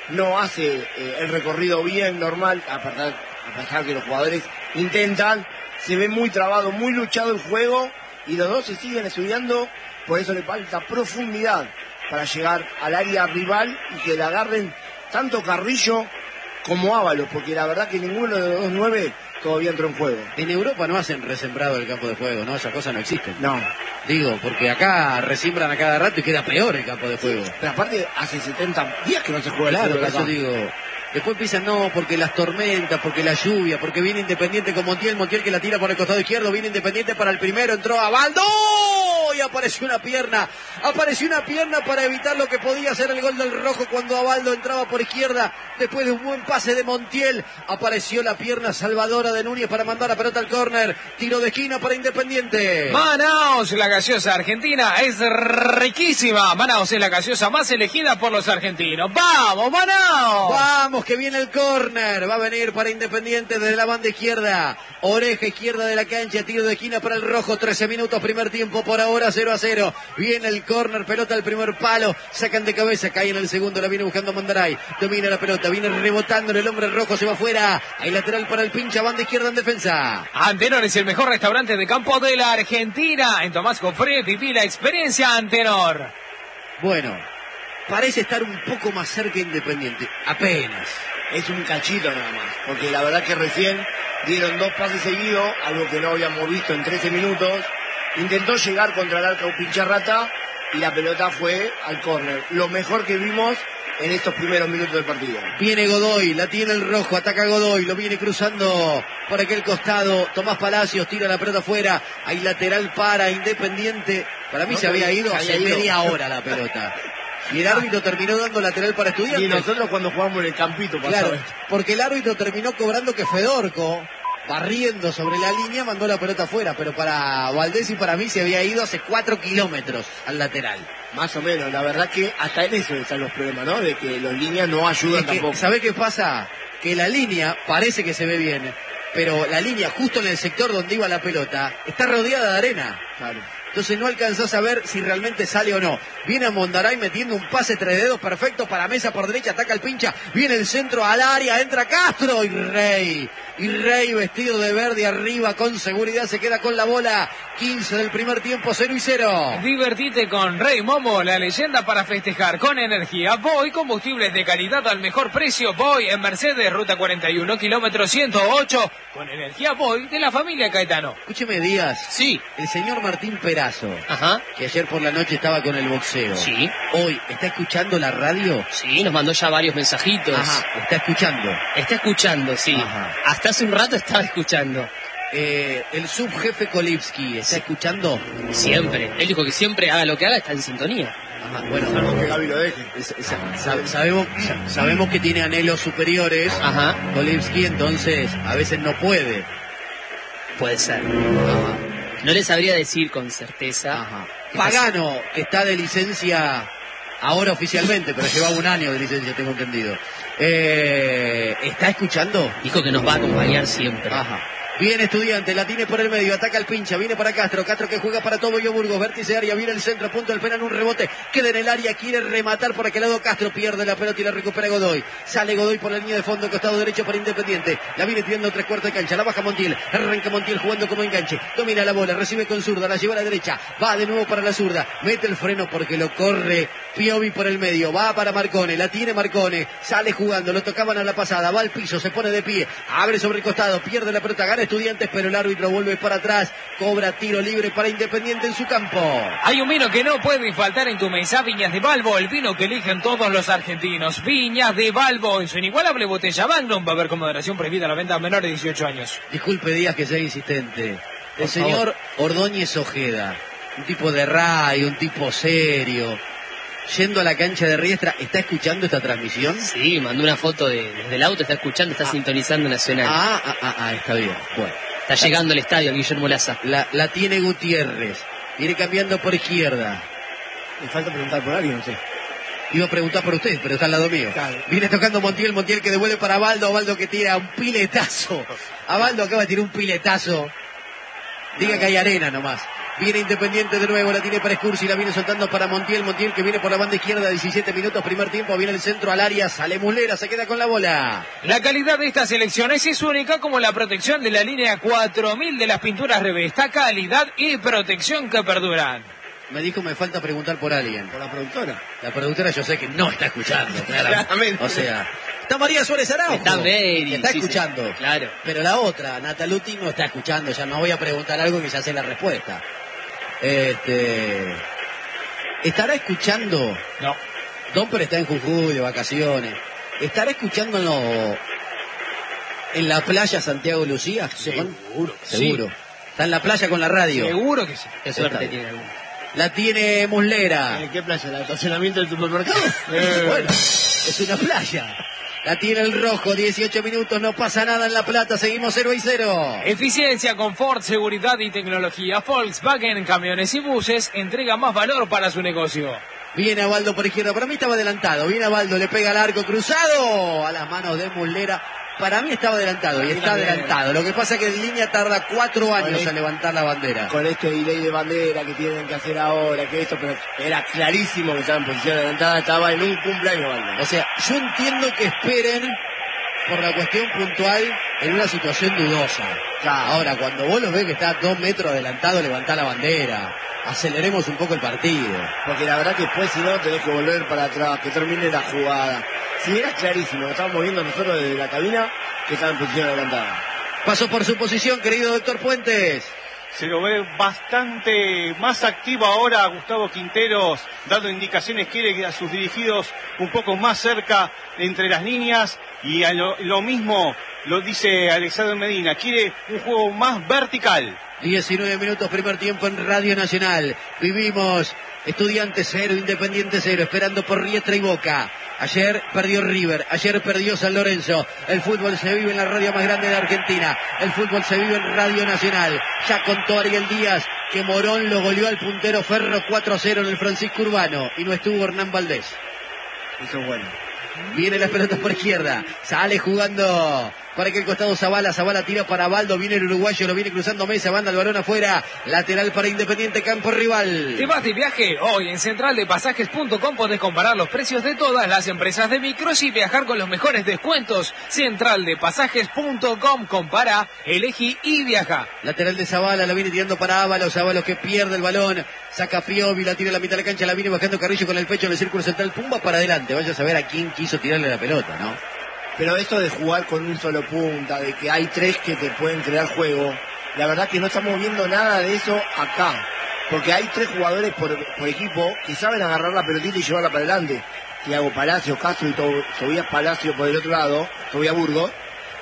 S6: no hace eh, el recorrido bien, normal, a pesar, a pesar que los jugadores intentan, se ve muy trabado, muy luchado el juego, y los dos se siguen estudiando, por eso le falta profundidad para llegar al área rival y que le agarren tanto Carrillo como Ábalos, porque la verdad que ninguno de los dos nueve todavía entró en juego.
S3: En Europa no hacen resembrado el campo de juego, ¿no? Esas cosas no existen.
S6: No.
S3: Digo, porque acá resiembran a cada rato y queda peor el campo de juego.
S6: Sí, pero aparte hace setenta días que no se juega
S3: Claro,
S6: el
S3: por
S6: fútbol
S3: eso
S6: acá.
S3: digo. Después piensan, no, porque las tormentas, porque la lluvia, porque viene Independiente con Montiel, Montiel que la tira por el costado izquierdo, viene Independiente para el primero, entró a Baldo y apareció una pierna, apareció una pierna para evitar lo que podía ser el gol del Rojo cuando Abaldo entraba por izquierda, después de un buen pase de Montiel, apareció la pierna salvadora de Núñez para mandar la pelota al córner, tiro de esquina para Independiente.
S1: Manaos, la gaseosa argentina es riquísima. Manaos es la gaseosa más elegida por los argentinos. ¡Vamos, Manaos!
S3: Vamos, que viene el córner, va a venir para Independiente desde la banda izquierda, oreja izquierda de la cancha, tiro de esquina para el Rojo, trece minutos, primer tiempo por ahora, cero a cero, viene el córner, pelota al primer palo, sacan de cabeza, cae en el segundo, la viene buscando Mandaray, domina la pelota, viene rebotando en el hombre rojo, se va afuera, hay lateral para el pincha, banda izquierda en defensa.
S1: Antenor es el mejor restaurante de campo de la Argentina, en Tomás Cofré, viví la experiencia Antenor.
S3: Bueno, parece estar un poco más cerca Independiente, apenas.
S6: Es un cachito nada más, porque la verdad que recién dieron dos pases seguidos, algo que no habíamos visto en trece minutos. Intentó llegar contra el arco Pincharrata y la pelota fue al córner. Lo mejor que vimos en estos primeros minutos del partido.
S3: Viene Godoy, la tiene el Rojo, ataca Godoy, lo viene cruzando por aquel costado. Tomás Palacios tira la pelota afuera. Hay lateral para Independiente. Para mí
S6: No,
S3: se había ido
S6: se
S3: hace
S6: había ido.
S3: media hora la pelota. Y el árbitro terminó dando lateral para Estudiantes.
S6: Y nosotros cuando jugamos en el campito pasaba
S3: Claro,
S6: esto.
S3: porque el árbitro terminó cobrando que Fedorco, barriendo sobre la línea, mandó la pelota afuera. Pero para Valdés y para mí se había ido hace cuatro kilómetros al lateral.
S6: Más o menos, la verdad que hasta en eso están los problemas, ¿no? De que los líneas no ayudan
S3: Es que,
S6: tampoco.
S3: ¿sabe qué pasa? Que la línea parece que se ve bien, pero la línea justo en el sector donde iba la pelota está rodeada de arena.
S6: Claro.
S3: Entonces no alcanzó a saber si realmente sale o no. Viene a Mondaray metiendo un pase tres dedos perfecto para Mesa por derecha, ataca el pincha, viene el centro al área, entra Castro y Rey. Y Rey vestido de verde arriba con seguridad se queda con la bola. quince del primer tiempo, cero y cero.
S1: Divertite con Rey Momo, la leyenda para festejar con energía. Voy, combustibles de calidad al mejor precio. Voy en Mercedes, ruta cuarenta y uno, kilómetro ciento ocho. Con energía Voy de la familia Caetano.
S3: Escúcheme, Díaz.
S4: Sí.
S3: El señor Martín Perazo,
S4: Ajá.
S3: que ayer por la noche estaba con el boxeo.
S4: Sí.
S3: Hoy, ¿está escuchando la radio?
S4: Sí, nos mandó ya varios mensajitos.
S3: Ajá, está escuchando.
S4: Está escuchando, sí.
S3: Ajá.
S4: Hasta hace un rato estaba escuchando.
S3: Eh, el subjefe Kolipsky, ¿está escuchando?
S4: Siempre. Él dijo que siempre haga lo que haga, está en sintonía.
S3: Ajá, bueno,
S6: Salvo que Gaby lo deje.
S3: sa- sa- sabemos, sa- sabemos que tiene anhelos superiores,
S4: Ajá.
S3: Kolipsky, entonces a veces no puede.
S4: Puede ser.
S3: Ajá,
S4: No le sabría decir con certeza.
S3: ajá. Pagano, que está de licencia ahora oficialmente, pero llevaba un año de licencia, tengo entendido. Eh, ¿Está escuchando?
S4: Dijo que nos va a acompañar siempre.
S3: Ajá. Viene Estudiante, la tiene por el medio, ataca el pincha, viene para Castro, Castro que juega para Tobo Burgos, vértice de área, viene el centro, punto del penal, un rebote, queda en el área, quiere rematar por aquel lado Castro, pierde la pelota y la recupera Godoy, sale Godoy por la línea de fondo, costado derecho para Independiente, la viene tirando tres cuartos de cancha, la baja Montiel, arranca Montiel jugando como enganche, domina la bola, recibe con zurda, la lleva a la derecha, va de nuevo para la zurda, mete el freno porque lo corre Piovi por el medio, va para Marcone, la tiene Marcone, sale jugando, lo tocaban a la pasada, va al piso, se pone de pie, abre sobre el costado, pierde la pelota, gana Estudiantes, pero el árbitro vuelve para atrás, cobra tiro libre para Independiente en su campo.
S1: Hay un vino que no puede faltar en tu mesa, Viñas de Balbo, el vino que eligen todos los argentinos. Viñas de Balbo, en su inigualable botella Magnum, va a haber con moderación prohibida la venta a menores de dieciocho años.
S3: Disculpe Díaz que sea insistente.
S4: Por
S3: El señor Ordóñez Ojeda, un tipo de radio, un tipo serio, yendo a la cancha de Riestra, ¿está escuchando esta transmisión?
S4: Sí, mandó una foto de, desde el auto, está escuchando, está sintonizando Nacional.
S3: Ah, ah, ah, ah, está bien. Bueno,
S4: Está llegando al estadio, Guillermo Laza.
S3: la, la tiene Gutiérrez, viene cambiando por izquierda.
S6: Me falta preguntar por alguien, no sé.
S3: Iba a preguntar por usted, pero está al lado mío.
S6: Claro.
S3: Viene tocando Montiel, Montiel que devuelve para Baldo, Baldo que tira un piletazo. A Baldo acaba de tirar un piletazo. Diga que hay arena nomás. Viene Independiente de nuevo, la tiene para Escursi, la viene soltando para Montiel, Montiel que viene por la banda izquierda, diecisiete minutos, primer tiempo, viene el centro al área, sale Muslera, se queda con la bola.
S1: La calidad de estas elecciones es única como la protección de la línea cuatro mil de las pinturas Revesta, calidad y protección que perduran.
S3: Me dijo, me falta preguntar por alguien.
S6: ¿Por la productora?
S3: La productora yo sé que no está escuchando, claramente.
S6: Claramente.
S3: O sea, está María Suárez Araujo.
S4: Está Mary,
S3: que está
S4: sí,
S3: escuchando.
S4: sí, claro.
S3: Pero la otra, Nataluti, no está escuchando. Ya no voy a preguntar algo que ya sé la respuesta. Este... ¿Estará escuchando?
S1: No.
S3: Domper está en Jujuy de vacaciones. ¿Estará escuchando en, lo... en la playa Santiago Lucía?
S1: Seguro.
S3: Seguro. Está en la playa con la radio.
S1: Seguro que sí.
S4: Qué suerte tiene alguno.
S3: La tiene Muslera.
S6: ¿En qué playa? ¿El estacionamiento del supermercado?
S3: Eh, bueno, es una playa. La tiene el rojo, dieciocho minutos, no pasa nada en La Plata, seguimos cero y cero.
S1: Eficiencia, confort, seguridad y tecnología. Volkswagen, camiones y buses, entrega más valor para su negocio.
S3: Viene Abaldo por izquierda, para mí estaba adelantado. Viene Abaldo, le pega al arco cruzado a las manos de Muslera. Para mí estaba adelantado y está adelantado. Lo que pasa es que en línea tarda cuatro años a levantar la bandera.
S6: Con este delay de bandera que tienen que hacer ahora, que esto, pero era clarísimo que estaba en posición adelantada, estaba en un cumpleaños, Baldo.
S3: O sea, yo entiendo que esperen por la cuestión puntual en una situación dudosa.
S6: Claro.
S3: Ahora, cuando vos lo ves que está a dos metros adelantado, levantá la bandera. Aceleremos un poco el partido.
S6: Porque la verdad que después, si no, tenés que volver para atrás, que termine la jugada. Si era clarísimo, lo estábamos viendo nosotros desde la cabina, que estaba en posición adelantada.
S3: Paso por su posición, querido doctor Puentes.
S5: Se lo ve bastante más activo ahora Gustavo Quinteros, dando indicaciones, quiere que a sus dirigidos un poco más cerca entre las líneas, y a lo, lo mismo lo dice Alexander Medina, quiere un juego más vertical.
S3: diecinueve minutos, primer tiempo en Radio Nacional. Vivimos Estudiantes cero, Independiente cero, esperando por Riestra y Boca. Ayer perdió River, ayer perdió San Lorenzo. El fútbol se vive en la radio más grande de Argentina. El fútbol se vive en Radio Nacional. Ya contó Ariel Díaz que Morón lo goleó al puntero Ferro cuatro a cero en el Francisco Urbano. Y no estuvo Hernán Valdés.
S6: Eso es bueno.
S3: Viene las pelotas por izquierda. Sale jugando para aquel costado Zavala. Zavala tira para Baldo. Viene el uruguayo, lo viene cruzando Mesa. Manda el balón afuera. Lateral para Independiente, campo rival.
S1: ¿Te vas de viaje? Hoy en central de pasajes punto com podés comparar los precios de todas las empresas de micros y viajar con los mejores descuentos. central de pasajes punto com. Compara, elegí y viaja.
S3: Lateral de Zavala, lo viene tirando para Ábalos. Ábalos que pierde el balón. Saca Piovi, la tira a la mitad de la cancha. La viene bajando Carrillo con el pecho en el círculo central. Pumba para adelante. Vaya a saber a quién quiso tirarle la pelota, ¿no?
S6: Pero esto de jugar con un solo punta, de que hay tres que te pueden crear juego, la verdad que no estamos viendo nada de eso acá. Porque hay tres jugadores por, por equipo que saben agarrar la pelotita y llevarla para adelante. Thiago Palacio, Castro y to, Tobías Palacio por el otro lado, Tobías Burgos.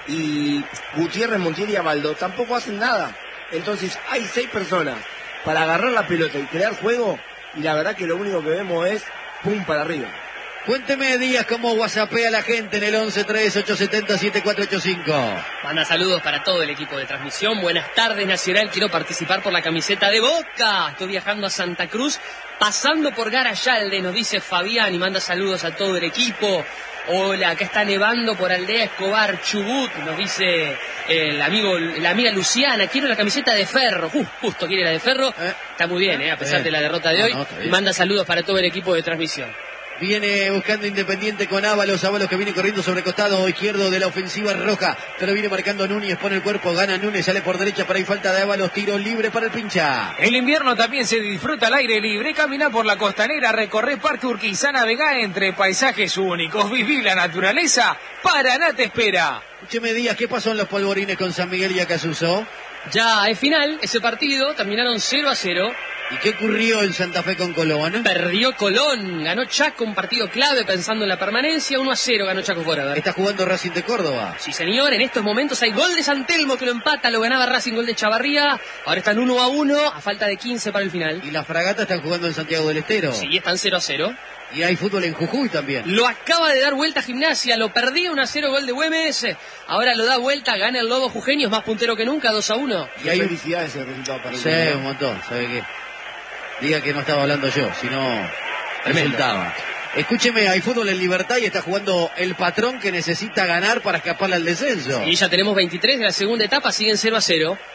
S6: Y Gutiérrez, Montiel y Abaldo tampoco hacen nada. Entonces hay seis personas para agarrar la pelota y crear juego, y la verdad que lo único que vemos es pum para arriba.
S3: Cuénteme, Díaz, cómo whatsappea la gente en el once tres ocho siete cero siete cuatro ocho cinco.
S4: Manda saludos para todo el equipo de transmisión. Buenas tardes, Nacional. Quiero participar por la camiseta de Boca. Estoy viajando a Santa Cruz, pasando por Garayalde, nos dice Fabián, y manda saludos a todo el equipo. Hola, acá está nevando por Aldea Escobar, Chubut, nos dice el amigo, la amiga Luciana. Quiero la camiseta de Ferro. Uh, justo quiere la de Ferro. Eh. Está muy bien, eh, a pesar eh. de la derrota de hoy. No, no, y manda saludos para todo el equipo de transmisión.
S3: Viene buscando Independiente con Ábalos, Ábalos que viene corriendo sobre el costado izquierdo de la ofensiva roja, pero viene marcando Núñez, pone el cuerpo, gana Núñez, sale por derecha, para ahí falta de Ábalos, tiro libre para el pincha.
S1: El invierno también se disfruta al aire libre, camina por la costanera, recorre Parque Urquiza, navega entre paisajes únicos, viví la naturaleza, Paraná te espera.
S3: Escúcheme, Díaz, ¿qué pasó en los polvorines con San Miguel y Acasuso?
S4: Ya es final, ese partido, terminaron cero a cero.
S3: ¿Y qué ocurrió en Santa Fe con Colón?
S4: Perdió Colón, ganó Chaco, un partido clave pensando en la permanencia, uno a cero ganó Chaco fuera.
S3: ¿Está jugando Racing de Córdoba?
S4: Sí, señor, en estos momentos hay gol de San Telmo que lo empata, lo ganaba Racing, gol de Chavarría, ahora están uno a uno, a falta de quince para el final.
S3: ¿Y la Fragata están jugando en Santiago del Estero?
S4: Sí, están cero a cero.
S3: Y hay fútbol en Jujuy también.
S4: Lo acaba de dar vuelta Gimnasia, lo perdía uno a cero, gol de Güemes, ahora lo da vuelta, gana el Lobo Jujeño, es más puntero que nunca, dos a uno.
S6: Y hay felicidades el resultado para el
S3: Sí, un montón, ¿sabe qué? Diga que no estaba hablando yo, sino resultaba. Escúcheme, hay fútbol en Libertad y está jugando el Patrón que necesita ganar para escaparle al descenso.
S4: Y ya tenemos veintitrés de la segunda etapa, siguen cero a cero.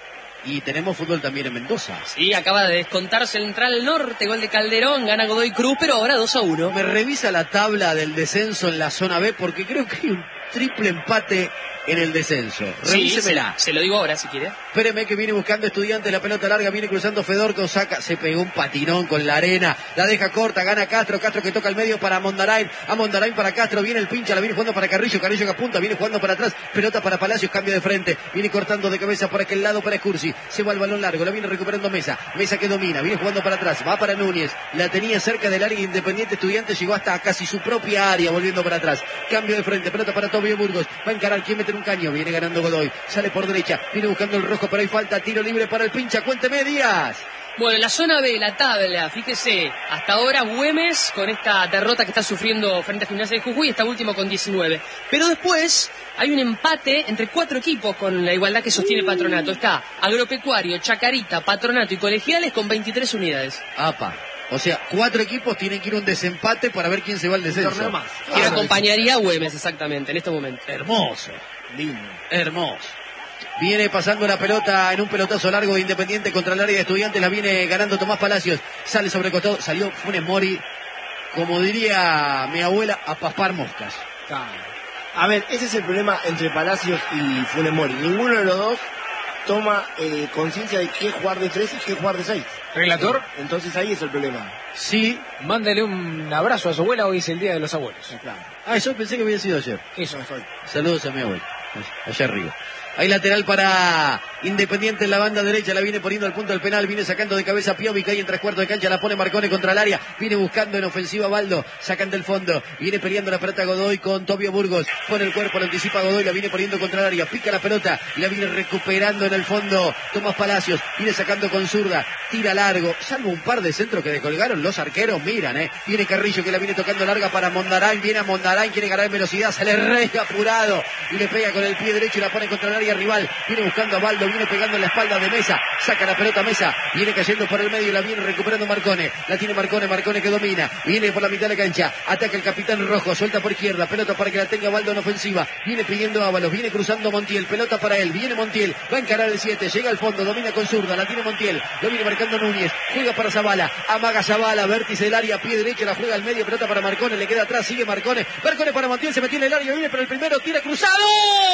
S3: Y tenemos fútbol también en Mendoza.
S4: Sí, acaba de descontar Central Norte, gol de Calderón, gana Godoy Cruz, pero ahora dos a uno.
S3: Me revisa la tabla del descenso en la zona B porque creo que hay un triple empate en el descenso. Revísemela.
S4: Sí, se, se lo digo ahora si quiere.
S3: Espéreme que viene buscando Estudiantes, la pelota larga, viene cruzando Fedorco, saca, se pegó un patinón con la arena, la deja corta, gana Castro, Castro que toca al medio para Mondarain, a Mondarain para Castro, viene el pincha, la viene jugando para Carrillo, Carrillo que apunta, viene jugando para atrás, pelota para Palacios, cambio de frente, viene cortando de cabeza por aquel lado para Scursi, se va el balón largo, la viene recuperando Mesa, Mesa que domina, viene jugando para atrás, va para Núñez, la tenía cerca del área Independiente, Estudiantes llegó hasta casi su propia área, volviendo para atrás, cambio de frente, pelota para Tobio Burgos, va a encarar, quiere meter un caño, viene ganando Godoy, sale por derecha, viene buscando el rojo, pero hay falta, tiro libre para el pincha, cuénteme Díaz.
S4: Bueno, la zona B, la tabla, fíjese, hasta ahora Güemes con esta derrota que está sufriendo frente a Gimnasia de Jujuy, está último con diecinueve. Pero después hay un empate entre cuatro equipos con la igualdad que sostiene Patronato. Está Agropecuario, Chacarita, Patronato y Colegiales con veintitrés unidades.
S3: Apa. O sea, cuatro equipos tienen que ir a un desempate para ver quién se va al descenso.
S4: Más. Que ah, acompañaría a Güemes exactamente en este momento.
S3: Hermoso. Lindo. Hermoso. Viene pasando la pelota en un pelotazo largo de Independiente contra el área de Estudiantes. La viene ganando Tomás Palacios. Sale sobre el costado. Salió Funes Mori, como diría mi abuela, a paspar moscas.
S6: A ver, ese es el problema entre Palacios y Funes Mori. Ninguno de los dos toma eh, conciencia de qué jugar de tres y qué jugar de seis.
S1: ¿Relator?
S6: Entonces ahí es el problema.
S3: Sí.
S1: Mándale un abrazo a su abuela, hoy es el Día de los Abuelos.
S6: Claro.
S3: Ah, eso pensé que había sido ayer.
S1: Eso.
S3: Saludos a mi abuela. Allá arriba. Hay lateral para Independiente en la banda derecha, la viene poniendo al punto del penal, viene sacando de cabeza Piovi, que hay en tres cuartos de cancha, la pone Marcone contra el área, viene buscando en ofensiva Baldo, sacan del fondo, viene peleando la pelota Godoy con Tobio Burgos, pone el cuerpo, lo anticipa Godoy, la viene poniendo contra el área, pica la pelota y la viene recuperando en el fondo Tomás Palacios, viene sacando con zurda, tira largo, salvo un par de centros que descolgaron los arqueros, miran, eh, viene Carrillo que la viene tocando larga para Mondarain, viene a Mondarain, quiere ganar en velocidad, sale re apurado y le pega con el pie derecho y la pone contra el área rival, viene buscando a Baldo, viene pegando en la espalda de Mesa, saca la pelota Mesa, viene cayendo por el medio y la viene recuperando Marcone, la tiene Marcone, Marcone que domina, viene por la mitad de la cancha, ataca el capitán Rojo, suelta por izquierda, pelota para que la tenga Baldo en ofensiva, viene pidiendo Ábalos, viene cruzando Montiel, pelota para él, viene Montiel, va a encarar el siete, llega al fondo, domina con zurda, la tiene Montiel, lo viene marcando Núñez, juega para Zavala, amaga Zavala, vértice del área, pie derecho, la juega al medio, pelota para Marcone, le queda atrás, sigue Marcone, Marcone para Montiel, se metió en el área, viene para el primero, tira cruzado,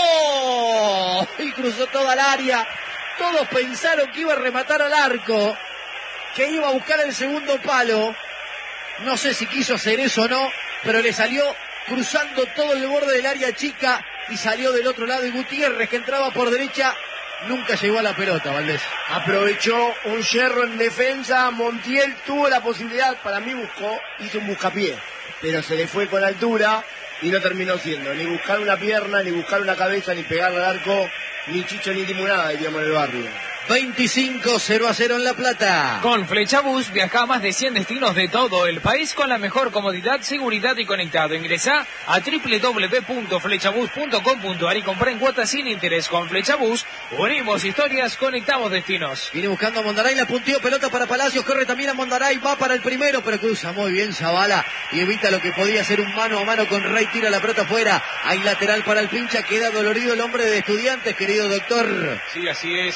S3: y cruzó toda el área. Todos pensaron que iba a rematar al arco, que iba a buscar el segundo palo. No sé si quiso hacer eso o no, pero le salió cruzando todo el borde del área chica y salió del otro lado. Y Gutiérrez, que entraba por derecha, nunca llegó a la pelota, Valdés.
S6: Aprovechó un yerro en defensa. Montiel tuvo la posibilidad, para mí buscó, hizo un buscapié, pero se le fue con altura y no terminó siendo ni buscar una pierna, ni buscar una cabeza, ni pegar al arco. Ni chicho ni limonada, diríamos en el barrio.
S3: veinticinco cero a cero en La Plata.
S1: Con Flechabús viaja a más de cien destinos de todo el país con la mejor comodidad, seguridad y conectado. Ingresá a doble u doble u doble u punto flechabús punto com punto a r y comprá en cuotas sin interés. Con Flechabús unimos historias, conectamos destinos.
S3: Viene buscando a Mondaray, la punteó, pelota para Palacios, corre también a Mondaray, va para el primero, pero cruza muy bien Zavala y evita lo que podía ser un mano a mano con Rey, tira la pelota afuera. Hay lateral para el pincha, queda dolorido el hombre de Estudiantes, querido doctor.
S5: Sí, así es.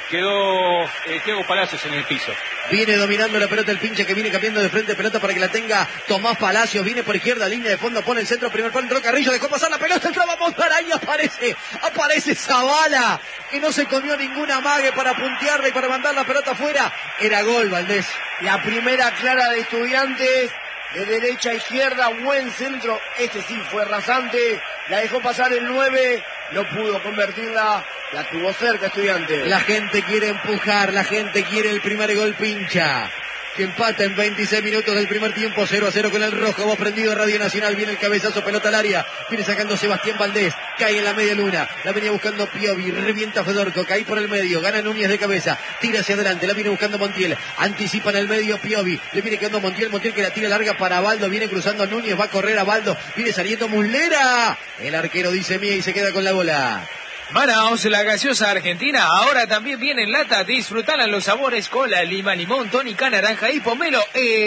S5: Quedó eh, Diego Palacios en el piso.
S3: Viene dominando la pelota el pinche que viene cambiando de frente, pelota para que la tenga Tomás Palacios, viene por izquierda, línea de fondo, pone el centro, primer palo, entró Carrillo, dejó pasar la pelota, entraba Mondarain, aparece, aparece Zavala, que no se comió ninguna amague para puntearla y para mandar la pelota afuera. Era gol, Valdés.
S6: La primera clara de Estudiantes, de derecha a izquierda, buen centro, este sí fue rasante, la dejó pasar el nueve, no pudo convertirla, la tuvo cerca Estudiantes.
S3: La gente quiere empujar, la gente quiere el primer gol pincha, que empata en veintiséis minutos del primer tiempo, cero a cero con el rojo. Vos prendido Radio Nacional, viene el cabezazo, pelota al área, viene sacando Sebastián Valdés, cae en la media luna, la venía buscando Piovi, revienta Fedorco, cae por el medio, gana Núñez de cabeza, tira hacia adelante, la viene buscando Montiel, anticipa en el medio Piovi, le viene quedando Montiel, Montiel que la tira larga para Baldo, viene cruzando a Núñez, va a correr a Baldo, viene saliendo Muslera, el arquero dice mía y se queda con la bola.
S1: Manaos, la gaseosa argentina, ahora también viene en lata. Disfrutala los sabores cola, lima, limón, tónica, naranja y pomelo.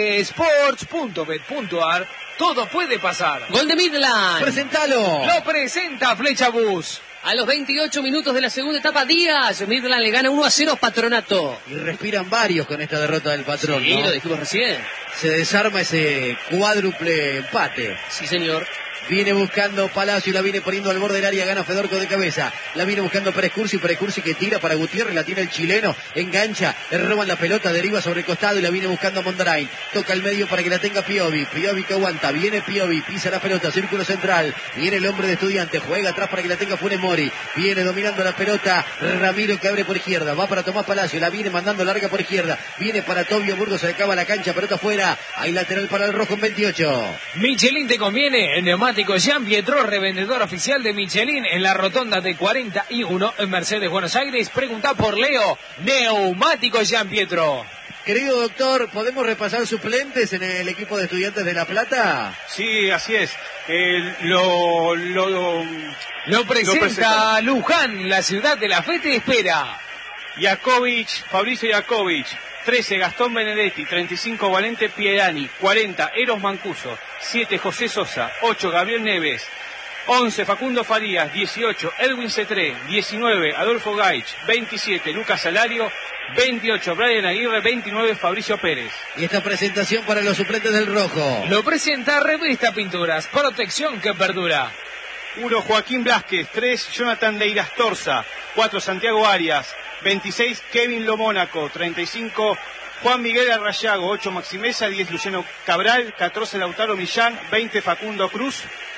S1: Sports punto bet punto a r. Todo puede pasar.
S4: Gol de Midland.
S3: Presentalo.
S1: Lo presenta Flechabús.
S4: A los veintiocho minutos de la segunda etapa, Díaz. Midland le gana uno a cero a Patronato.
S3: Y respiran varios con esta derrota del Patrón,
S4: Sí,
S3: ¿no?
S4: lo dijimos recién.
S3: Se desarma ese cuádruple empate.
S4: Sí, señor.
S3: Viene buscando Palacio y la viene poniendo al borde del área, gana Fedorco de cabeza. La viene buscando Pérez Cursi, Pérez Cursi que tira para Gutiérrez, la tira el chileno, engancha, le roban la pelota, deriva sobre el costado y la viene buscando a Mondarain. Toca el medio para que la tenga Piovi, Piovi que aguanta, viene Piovi, pisa la pelota, círculo central, viene el hombre de Estudiantes, juega atrás para que la tenga Funes Mori, viene dominando la pelota, Ramiro que abre por izquierda, va para Tomás Palacio, la viene mandando larga por izquierda, viene para Tobio Burgos, se le acaba la cancha, pelota afuera, hay lateral para el rojo en veintiocho.
S1: Michelin te conviene, el neumático Jean Pietro, revendedor oficial de Michelin en la rotonda de cuarenta y uno en Mercedes, Buenos Aires. Pregunta por Leo, neumático Jean Pietro.
S3: Querido doctor, ¿podemos repasar suplentes en el equipo de Estudiantes de La Plata?
S5: Sí, así es. Eh, lo, lo, lo,
S1: Lo presenta,
S5: lo presenta
S1: Luján, la ciudad de la fe te espera.
S5: Jakovic, Fabricio Jakovic. trece, Gastón Benedetti. treinta y cinco, Valente Piedani. cuarenta, Eros Mancuso. siete, José Sosa. ocho, Gabriel Neves. once, Facundo Farías. dieciocho, Edwin Cetré. diecinueve, Adolfo Gaich. veintisiete, Lucas Salario. veintiocho, Brian Aguirre. veintinueve, Fabricio Pérez.
S3: Y esta presentación para los suplentes del rojo.
S1: Lo presenta Revista Pinturas, protección que perdura.
S5: uno, Joaquín Blázquez. tres, Jonathan Deiras Torza. cuatro, Santiago Arias. veintiséis, Kevin Lomónaco. treinta y cinco, Juan Miguel Arrayago. ocho, Maximeza. diez, Luciano Cabral. catorce, Lautaro Millán. veinte, Facundo Cruz.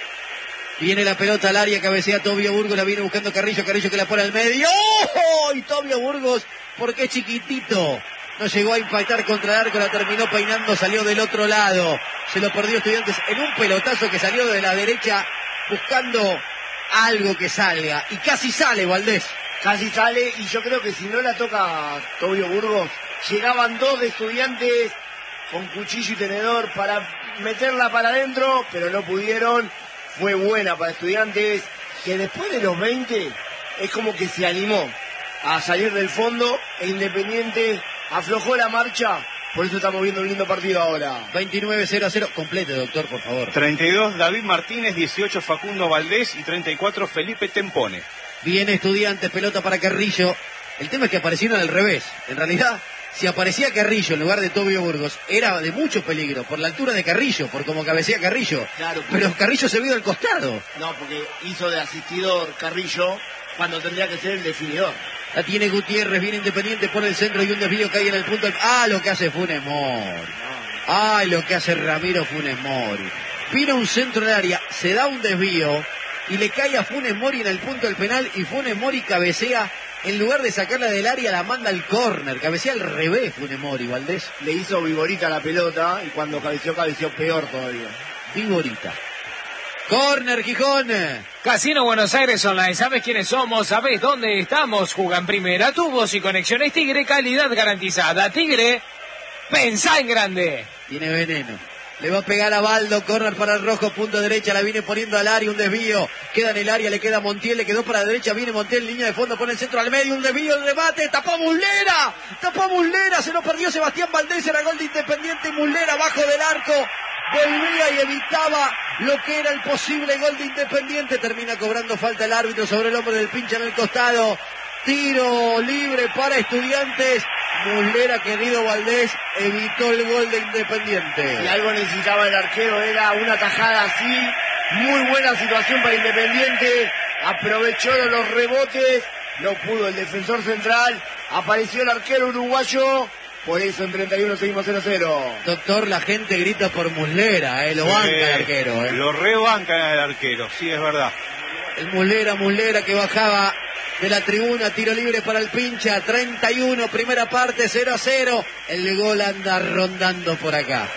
S3: Viene la pelota al área, cabecea Tobio Burgos, la viene buscando Carrillo, Carrillo que la pone al medio. ¡Oh! Y Tobio Burgos, porque es chiquitito, no llegó a impactar contra el arco, la terminó peinando, salió del otro lado. Se lo perdió Estudiantes en un pelotazo que salió de la derecha buscando algo que salga. Y casi sale, Valdés.
S6: Casi sale, y yo creo que si no la toca Tobio Burgos, llegaban dos de Estudiantes con cuchillo y tenedor para meterla para adentro, pero no pudieron. Fue buena para Estudiantes, que después de los veinte es como que se animó a salir del fondo, e Independiente aflojó la marcha. Por eso estamos viendo un lindo partido ahora.
S3: veintinueve cero a cero, complete, doctor, por favor.
S5: treinta y dos, David Martínez. dieciocho, Facundo Valdés. Y treinta y cuatro, Felipe Tempone.
S3: Viene Estudiantes, pelota para Carrillo. El tema es que aparecieron al revés. En realidad, si aparecía Carrillo en lugar de Tobio Burgos, era de mucho peligro, por la altura de Carrillo, por cómo cabecea Carrillo.
S6: Claro, pero...
S3: pero Carrillo se vio al costado.
S6: No, porque hizo de asistidor Carrillo cuando tendría que ser el definidor.
S3: La tiene Gutiérrez, viene Independiente, pone el centro y un desvío cae en el punto. Ah, lo que hace Funes Mori. Ah, lo que hace Ramiro Funes Mori. Vino un centro en el área, se da un desvío y le cae a Funes Mori en el punto del penal y Funes Mori cabecea. En lugar de sacarla del área, la manda al córner. Cabecea al revés, Funes Mori, Valdés.
S6: Le hizo Viborita la pelota y cuando cabeció, cabeció peor todavía.
S3: Viborita. Córner, Gijón.
S1: Casino Buenos Aires Online. ¿Sabes quiénes somos? ¿Sabes dónde estamos? Juega en primera. Tubos y conexiones Tigre. Calidad garantizada. Tigre, pensá en grande.
S3: Tiene veneno. Le va a pegar a Baldo, córner para el rojo, punto derecha, la viene poniendo al área, un desvío, queda en el área, le queda Montiel, le quedó para la derecha, viene Montiel, línea de fondo, pone el centro al medio, un desvío, el remate, tapó Muslera, tapó Muslera, se lo perdió Sebastián Valdés, era gol de Independiente, Muslera abajo del arco, volvía y evitaba lo que era el posible gol de Independiente, termina cobrando falta el árbitro sobre el hombre del pincha en el costado. Tiro libre para Estudiantes. Muslera, querido Valdés, evitó el gol de Independiente.
S6: Si algo necesitaba el arquero era una tajada así. Muy buena situación para Independiente. Aprovechó los rebotes. No pudo el defensor central. Apareció el arquero uruguayo. Por eso en treinta y uno seguimos cero cero.
S3: Doctor, la gente grita por Muslera, eh, lo banca
S5: Eh,
S3: el arquero. Eh.
S5: Lo rebancan al arquero, sí, es verdad.
S3: El Muslera, Muslera que bajaba de la tribuna, tiro libre para el pincha, treinta y uno, primera parte, cero a cero. El gol anda rondando por acá.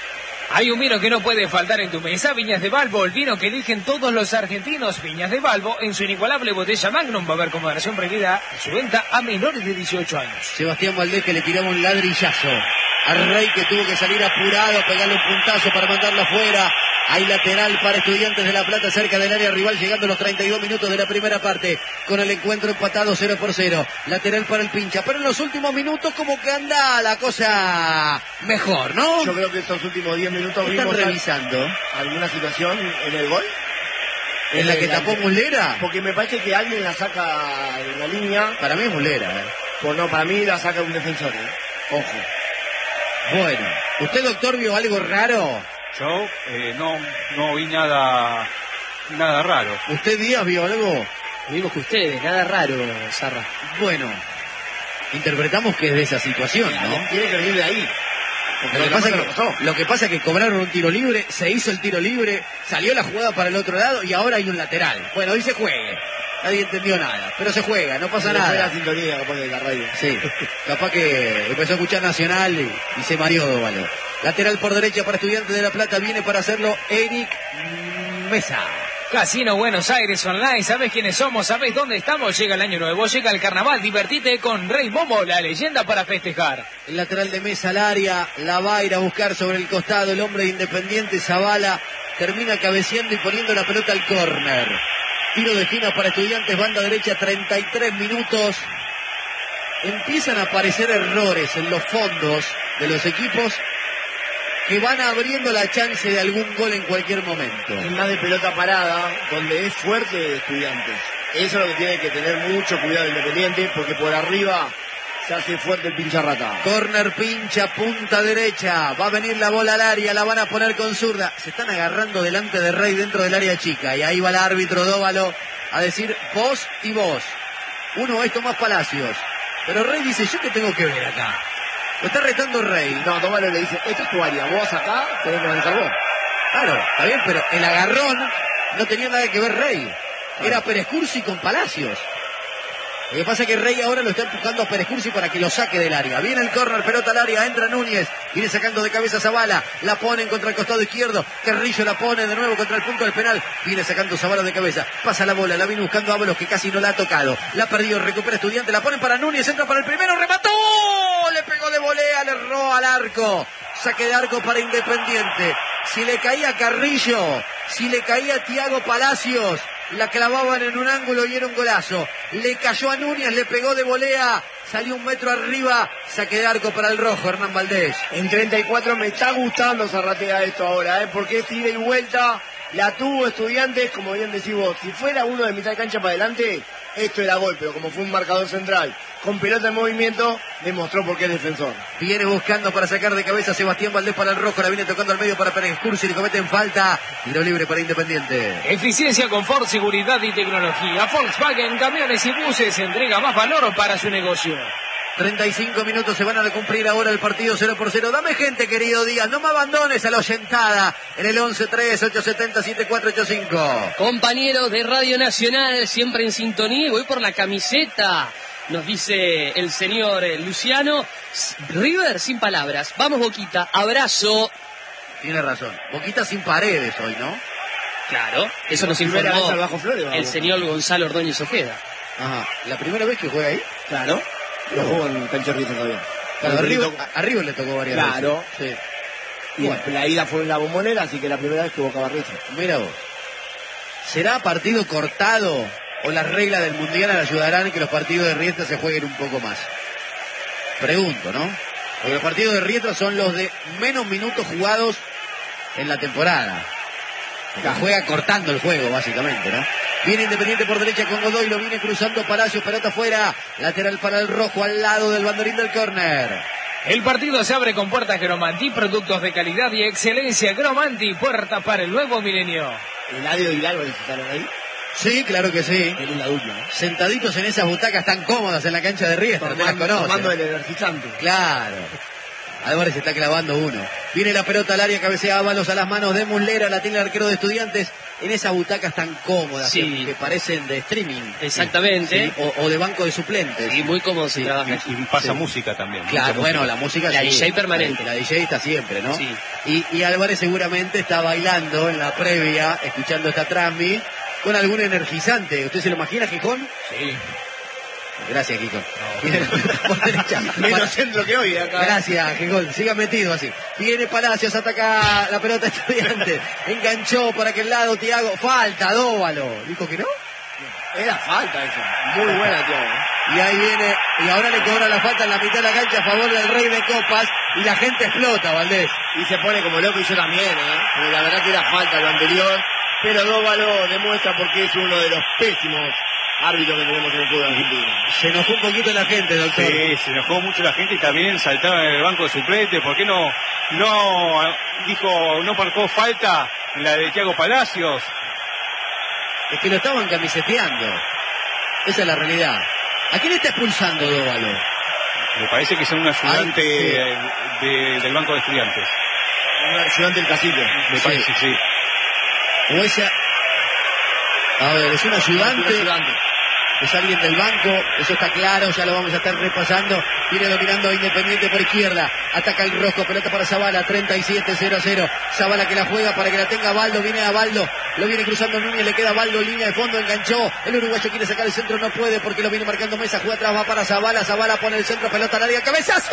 S1: Hay un vino que no puede faltar en tu mesa, Viñas de Balbo, el vino que eligen todos los argentinos. Viñas de Balbo, en su inigualable botella Magnum, va a haber como versión prohibida su venta a menores de dieciocho años.
S3: Sebastián Valdés que le tiraba un ladrillazo a Rey, que tuvo que salir apurado, pegarle un puntazo para mandarlo afuera. Hay lateral para Estudiantes de La Plata cerca del área rival, llegando a los treinta y dos minutos de la primera parte, con el encuentro empatado cero por cero. Lateral para el pincha, pero en los últimos minutos como que anda la cosa mejor, ¿no?
S6: Yo creo que estos últimos diez minutos
S3: Están
S6: vimos
S3: revisando
S6: alguna situación en el gol.
S3: ¿En la que tapó Muslera?
S6: Porque me parece que alguien la saca de la línea.
S3: Para mí es Muslera, ¿eh?
S6: Pues no, para mí la saca un defensor, ¿eh? Ojo.
S3: Bueno, ¿usted, doctor, vio algo raro?
S5: Yo eh, no, no vi nada, nada raro.
S3: ¿Usted, Díaz, vio algo?
S4: Lo mismo que ustedes, nada raro, Zarra.
S3: Bueno, interpretamos que es de esa situación, ¿no?
S6: Tiene que venir de ahí.
S3: Lo que, pasa que, lo que pasa es que cobraron un tiro libre, se hizo el tiro libre, salió la jugada para el otro lado y ahora hay un lateral. Bueno, hoy se juegue. Nadie entendió nada, pero se juega, no pasa nada.
S6: La sintonía capaz de la radio.
S3: Sí, capaz que empezó a escuchar Nacional y, y se mareó Dóvalo. Lateral por derecha para Estudiantes de La Plata, viene para hacerlo Eric Mesa.
S1: Casino Buenos Aires Online, ¿sabés quiénes somos? ¿Sabés dónde estamos? Llega el año nuevo, llega el carnaval, divertite con Rey Momo, la leyenda para festejar.
S3: El lateral de Mesa al área, la va a ir a buscar sobre el costado, el hombre de Independiente, Zavala, termina cabeceando y poniendo la pelota al córner. Tiro de esquina para Estudiantes, banda derecha, treinta y tres minutos. Empiezan a aparecer errores en los fondos de los equipos que van abriendo la chance de algún gol en cualquier momento.
S6: Es más de pelota parada, donde es fuerte Estudiantes. Eso es lo que tiene que tener mucho cuidado Independiente, porque por arriba se hace fuerte el pincha rata.
S3: Corner, pincha, punta derecha. Va a venir la bola al área, la van a poner con zurda. Se están agarrando delante de Rey dentro del área chica. Y ahí va el árbitro Dóvalo a decir vos y vos. Uno es Tomás Palacios. Pero Rey dice, ¿yo qué tengo que ver acá? Lo está retando Rey.
S6: No, Dóvalo le dice, esta es tu área, vos acá tenés que manejar vos.
S3: Claro, está bien, pero el agarrón no tenía nada que ver Rey. Era Pérez Cursi con Palacios. Lo que pasa es que Rey ahora lo está empujando a Pérez Cursi para que lo saque del área. Viene el córner, pelota al área, entra Núñez, viene sacando de cabeza Zavala, la ponen contra el costado izquierdo, Carrillo la pone de nuevo contra el punto del penal, viene sacando Zavala de cabeza, pasa la bola, la viene buscando Ábalos que casi no la ha tocado, la ha perdido, recupera Estudiante, la ponen para Núñez, entra para el primero, remató, le pegó de volea, le erró al arco, saque de arco para Independiente. Si le caía Carrillo, si le caía Thiago Palacios, la clavaban en un ángulo y era un golazo. Le cayó a Núñez, le pegó de volea, salió un metro arriba, saque de arco para el rojo, Hernán Valdés.
S6: En treinta y cuatro me está gustando Zarratea esto ahora, ¿eh? Porque es ida y vuelta, la tuvo Estudiantes, como bien decís vos, si fuera uno de mitad de cancha para adelante, esto era gol, pero como fue un marcador central, con pelota en movimiento, demostró por qué es defensor.
S3: Viene buscando para sacar de cabeza Sebastián Valdés para el rojo, la viene tocando al medio para Pérez Cursi, le cometen falta, tiro libre para Independiente.
S1: Eficiencia, confort, seguridad y tecnología. Volkswagen, camiones y buses, entrega más valor para su negocio.
S3: treinta y cinco minutos se van a cumplir ahora el partido cero por cero. Dame gente, querido Díaz, no me abandones a la oyentada en el once tres ocho siete cero siete cuatro ocho cinco.
S4: Compañeros de Radio Nacional, siempre en sintonía, voy por la camiseta. Nos dice el señor Luciano, River sin palabras. Vamos, Boquita, abrazo.
S3: Tiene razón. Boquita sin paredes hoy, ¿no?
S4: Claro, eso nos
S6: Primera
S4: informó
S6: vez al Bajo Flores, vamos.
S4: el señor Gonzalo Ordóñez Ojeda.
S3: Ajá. ¿La primera vez que juega ahí?
S6: Claro. Lo jugó en cancha River todavía.
S3: Claro, a River, a River le tocó varias
S6: Claro.
S3: veces. Sí.
S6: Y
S3: Bueno.
S6: la ida fue en la Bombonera, así que la primera vez que Boca Barriza.
S3: Mira vos. ¿Será partido cortado o las reglas del Mundial ayudarán que los partidos de Riestra se jueguen un poco más? Pregunto, ¿no? Porque los partidos de Riestra son los de menos minutos jugados en la temporada. Porque juega cortando el juego, básicamente, ¿no? Viene Independiente por derecha con Godoy, lo viene cruzando Palacios, pelota afuera, lateral para el rojo al lado del banderín del córner.
S1: El partido se abre con puertas Gromanti, productos de calidad y excelencia. Gromanti, puerta para el nuevo milenio.
S6: Eladio y Álvarez estaron ahí.
S3: Sí, claro que sí.
S6: En una dupla. ¿eh?
S3: Sentaditos en esas butacas tan cómodas en la cancha de Riestra, te las
S6: Tomando, tomando
S3: conoces.
S6: el energizante.
S3: Claro. Álvarez está clavando uno. Viene la pelota al área, cabecea Ábalos a las manos de Muslera, la tiene el arquero de Estudiantes. En esas butacas tan cómodas,
S4: Sí.
S3: que, que parecen de streaming.
S4: Exactamente.
S3: Sí, o, o de banco de suplentes.
S4: Y muy cómodo se
S3: Sí,
S4: trabaja
S5: Y,
S4: aquí.
S5: y pasa
S3: Sí.
S5: música también.
S3: Claro,
S5: mucha
S3: bueno,
S5: música.
S3: la música
S4: La
S3: sí.
S4: D J permanente.
S3: La, la D J está siempre, ¿no?
S4: Sí.
S3: Y, y Álvarez seguramente está bailando en la previa, escuchando esta transmi, con algún energizante. ¿Usted se lo imagina, Gijón?
S1: Sí.
S3: Gracias, Gijón. Viene la pelota por derecha.
S6: Menos centro que hoy acá.
S3: Gracias, Gijón. Siga metido así. Viene Palacios, ataca la pelota Estudiante. Enganchó por aquel lado Thiago. Falta, Dóvalo. ¿Dijo que no?
S6: Era falta eso. Muy buena, tío.
S3: Y ahí viene, y ahora le cobra la falta en la mitad de la cancha a favor del Rey de Copas. Y la gente explota, Valdés.
S6: Y se pone como loco y yo también, ¿eh? Porque la verdad que era falta lo anterior. pero Dóvalo demuestra porque es uno de los pésimos árbitros que tenemos en el fútbol argentino.
S3: Se enojó un poquito la gente, doctor.
S5: Sí, se enojó mucho la gente y también saltaron en el banco de suplentes. ¿Por qué no, no dijo, no marcó falta en la de Thiago Palacios?
S3: Es que lo estaban camiseteando. Esa es la realidad. ¿A quién está expulsando Dóvalo?
S5: Me parece que es un ayudante
S3: Ay, sí.
S5: de, de, del banco de estudiantes.
S6: Un ayudante del cacique.
S5: Me
S3: Sí.
S5: parece, sí.
S3: O esa... A ver, es un ayudante.
S6: Un ayudante.
S3: Es alguien del banco, eso está claro, ya lo vamos a estar repasando. Viene dominando Independiente por izquierda. Ataca el rojo, pelota para Zavala, treinta y siete cero a cero. Zavala que la juega para que la tenga Baldo, viene a Baldo. Lo viene cruzando Núñez, le queda Baldo, línea de fondo, enganchó. El uruguayo quiere sacar el centro, no puede porque lo viene marcando Mesa. Juega atrás, va para Zavala. Zavala pone el centro, pelota al área, cabezazo.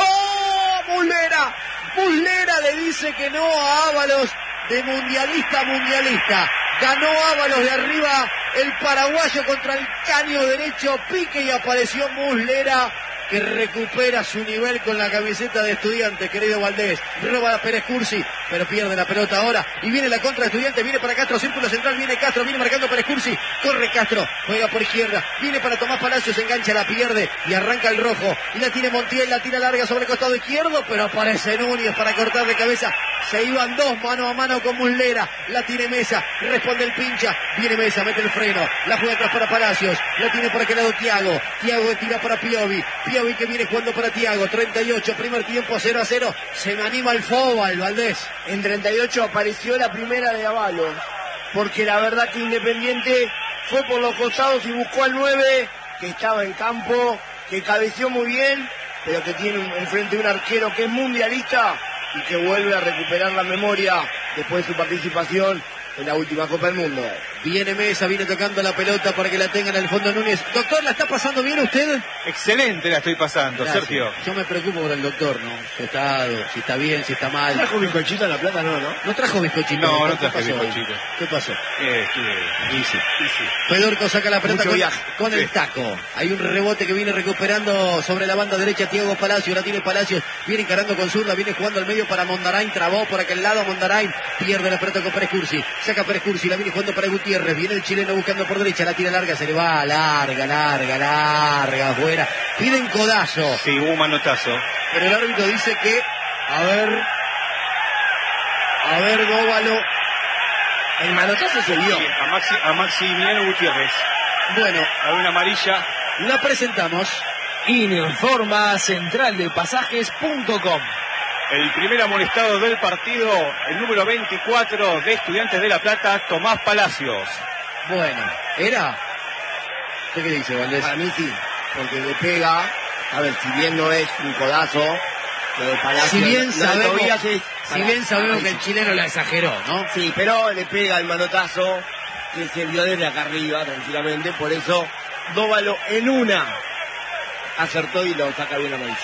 S3: Muslera, Muslera le dice que no a Ábalos. De mundialista a mundialista. Ganó Ábalos de arriba el paraguayo contra el caño derecho, pique y apareció Muslera, que recupera su nivel con la camiseta de Estudiantes, querido Valdés. Roba a Pérez Cursi, pero pierde la pelota ahora. Y viene la contra de Estudiantes, viene para Castro, círculo central, viene Castro, viene marcando Pérez Cursi. Corre Castro, juega por izquierda, viene para Tomás Palacios, engancha, la pierde y arranca el rojo. Y la tiene Montiel, la tira larga sobre el costado izquierdo, pero aparece Núñez para cortar de cabeza. Se iban dos mano a mano con Muslera, la tiene Mesa, responde el pincha, viene Mesa, mete el freno, la juega atrás para Palacios, la tiene por aquel lado Thiago, Thiago que tira para Piovi, Piovi que viene jugando para Thiago, treinta y ocho, primer tiempo cero a cero, se me anima el Fóbal, Valdés.
S6: En treinta y ocho apareció la primera de Ábalos, porque la verdad que Independiente fue por los costados y buscó al nueve, que estaba en campo, que cabeceó muy bien, pero que tiene un- enfrente un arquero que es mundialista y que vuelve a recuperar la memoria después de su participación en la última Copa del Mundo.
S3: Viene Mesa, viene tocando la pelota para que la tengan al fondo Núñez. Doctor, ¿la está pasando bien usted?
S5: Excelente la estoy pasando,
S3: Gracias.
S5: Sergio.
S3: Yo me preocupo por el doctor, ¿no? Su estado, si está bien, si está mal.
S6: ¿Trajo bizcochito en La Plata? No, ¿no?
S3: No trajo bizcochito.
S5: No,
S3: doctor,
S5: no
S3: ¿qué
S5: traje
S3: pasó hoy?
S5: bizcochito.
S3: ¿Qué pasó?
S5: Eh, que-
S3: Y sí.
S5: y sí.
S3: Fedorco saca la pelota
S6: Mucho
S3: con,
S6: viaje.
S3: con el
S5: Sí.
S3: taco. Hay un rebote que viene recuperando sobre la banda derecha Thiago Palacios. La tiene Palacios. Viene encarando con zurda. Viene jugando al medio para Mondarain. Trabó por aquel lado Mondarain. Pierde la pelota con Pérez Cursi. Saca Pérez Cursi. La viene jugando para Gutiérrez. Viene el chileno buscando por derecha. La tira larga. Se le va. Larga, larga, larga. Afuera. Piden codazo.
S5: Sí, hubo un manotazo.
S3: Pero el árbitro dice que... A ver... A ver, Dóvalo.
S6: El manotazo se dio.
S5: Sí, a, Maxi, a Maximiliano Gutiérrez.
S3: Bueno,
S5: A una amarilla.
S3: la presentamos.
S1: Informa central de pasajes punto com.
S5: El primer amonestado del partido, el número veinticuatro de Estudiantes de La Plata, Tomás Palacios.
S3: Bueno, ¿era? ¿Usted qué dice, Valdés?
S6: Para mí sí, porque le pega, a ver, si bien no es un codazo, lo de Palacios,
S3: Si bien
S6: lo de
S3: sabemos,
S6: Tobías es-
S3: si bien sabemos que el chileno la exageró, ¿no?
S6: Sí, pero le pega el manotazo que se vio desde acá arriba, tranquilamente, por eso Dóvalo en una acertó y lo saca bien amarillo.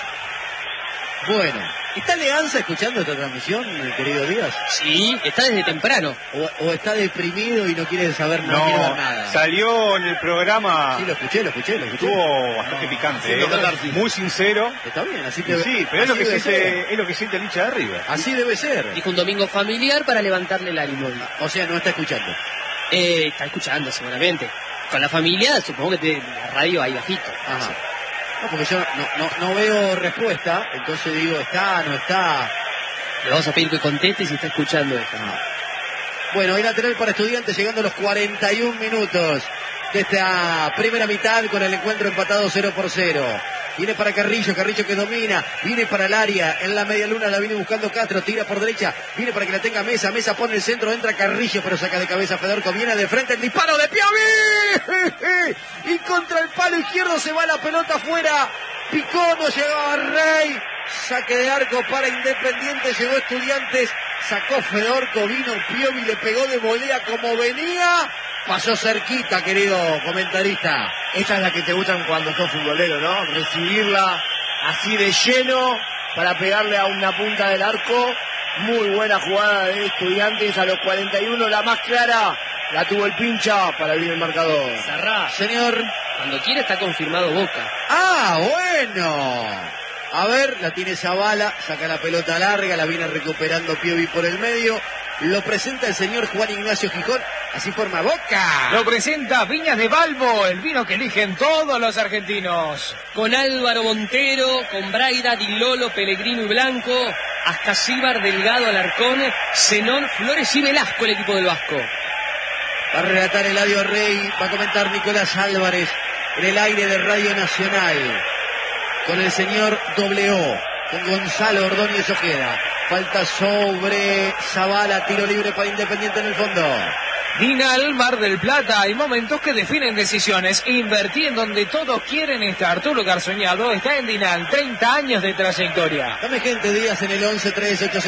S3: Bueno, ¿está Leanza escuchando esta transmisión, mi querido Díaz?
S4: Sí, está desde temprano.
S3: ¿O, o está deprimido y no quiere saber, no,
S5: No,
S3: quiere ver nada?
S5: salió en el programa,
S3: Sí, lo escuché, lo escuché, lo escuché.
S5: estuvo bastante picante,
S6: haciendo
S5: ¿eh?
S6: catarsis.
S5: Muy sincero.
S6: Está bien, así
S5: Y
S6: te
S5: sí, pero es lo,
S6: así
S5: que
S6: debe ser.
S5: siente, es lo que siente el hincha de River.
S6: Así debe ser.
S4: Dijo un domingo familiar para levantarle el ánimo.
S3: O sea, no está escuchando.
S4: Eh, está escuchando seguramente. Con la familia, supongo que te- la radio ahí bajito.
S3: Ajá. No, porque yo no, no, no veo respuesta, entonces digo, ¿está, no está?
S4: Le vamos a pedir que conteste si está escuchando esto.
S3: Bueno, hay lateral para Estudiantes llegando a los cuarenta y un minutos de esta primera mitad con el encuentro empatado cero por cero. Viene para Carrillo, Carrillo que domina, viene para el área, en la media luna la viene buscando Castro, tira por derecha, viene para que la tenga Mesa, Mesa pone el centro, entra Carrillo, pero saca de cabeza Fedorco, viene de frente el disparo de Piovi, y contra el palo izquierdo se va la pelota afuera, picó, no llegaba Rey, saque de arco para Independiente, llegó Estudiantes, sacó Fedorco, vino Piovi, le pegó de volea como venía, pasó cerquita, querido comentarista.
S6: Esta es la que te gustan cuando sos futbolero, ¿no? Recibirla así de lleno para pegarle a una punta del arco. Muy buena jugada de Estudiantes a los cuarenta y uno, la más clara. La tuvo el pincha para abrir el marcador.
S4: Sarrá,
S3: Señor.
S4: cuando quiera está confirmado Boca.
S3: Ah, bueno. A ver, la tiene Zavala, saca la pelota larga, la viene recuperando Piovi por el medio. Lo presenta el señor Juan Ignacio Gijón. Así forma Boca.
S1: Lo presenta Viñas de Balbo, el vino que eligen todos los argentinos.
S4: Con Álvaro Montero, con Braida, Di Lolo, Pellegrino y Blanco, Ascasíbar, Delgado, Alarcón, Zenón, Flores y Velasco, el equipo del Vasco.
S3: Va a relatar Eladio Rey, va a comentar Nicolás Álvarez en el aire de Radio Nacional. Con el señor W O, con Gonzalo Ordóñez Ojeda. Falta sobre Zavala, tiro libre para Independiente en el fondo.
S1: Dinal, Mar del Plata, hay momentos que definen decisiones. Invertí en donde todos quieren estar. Tu lugar soñado está en Dinal, treinta años de trayectoria.
S3: Dame gente, Díaz en el once tres ocho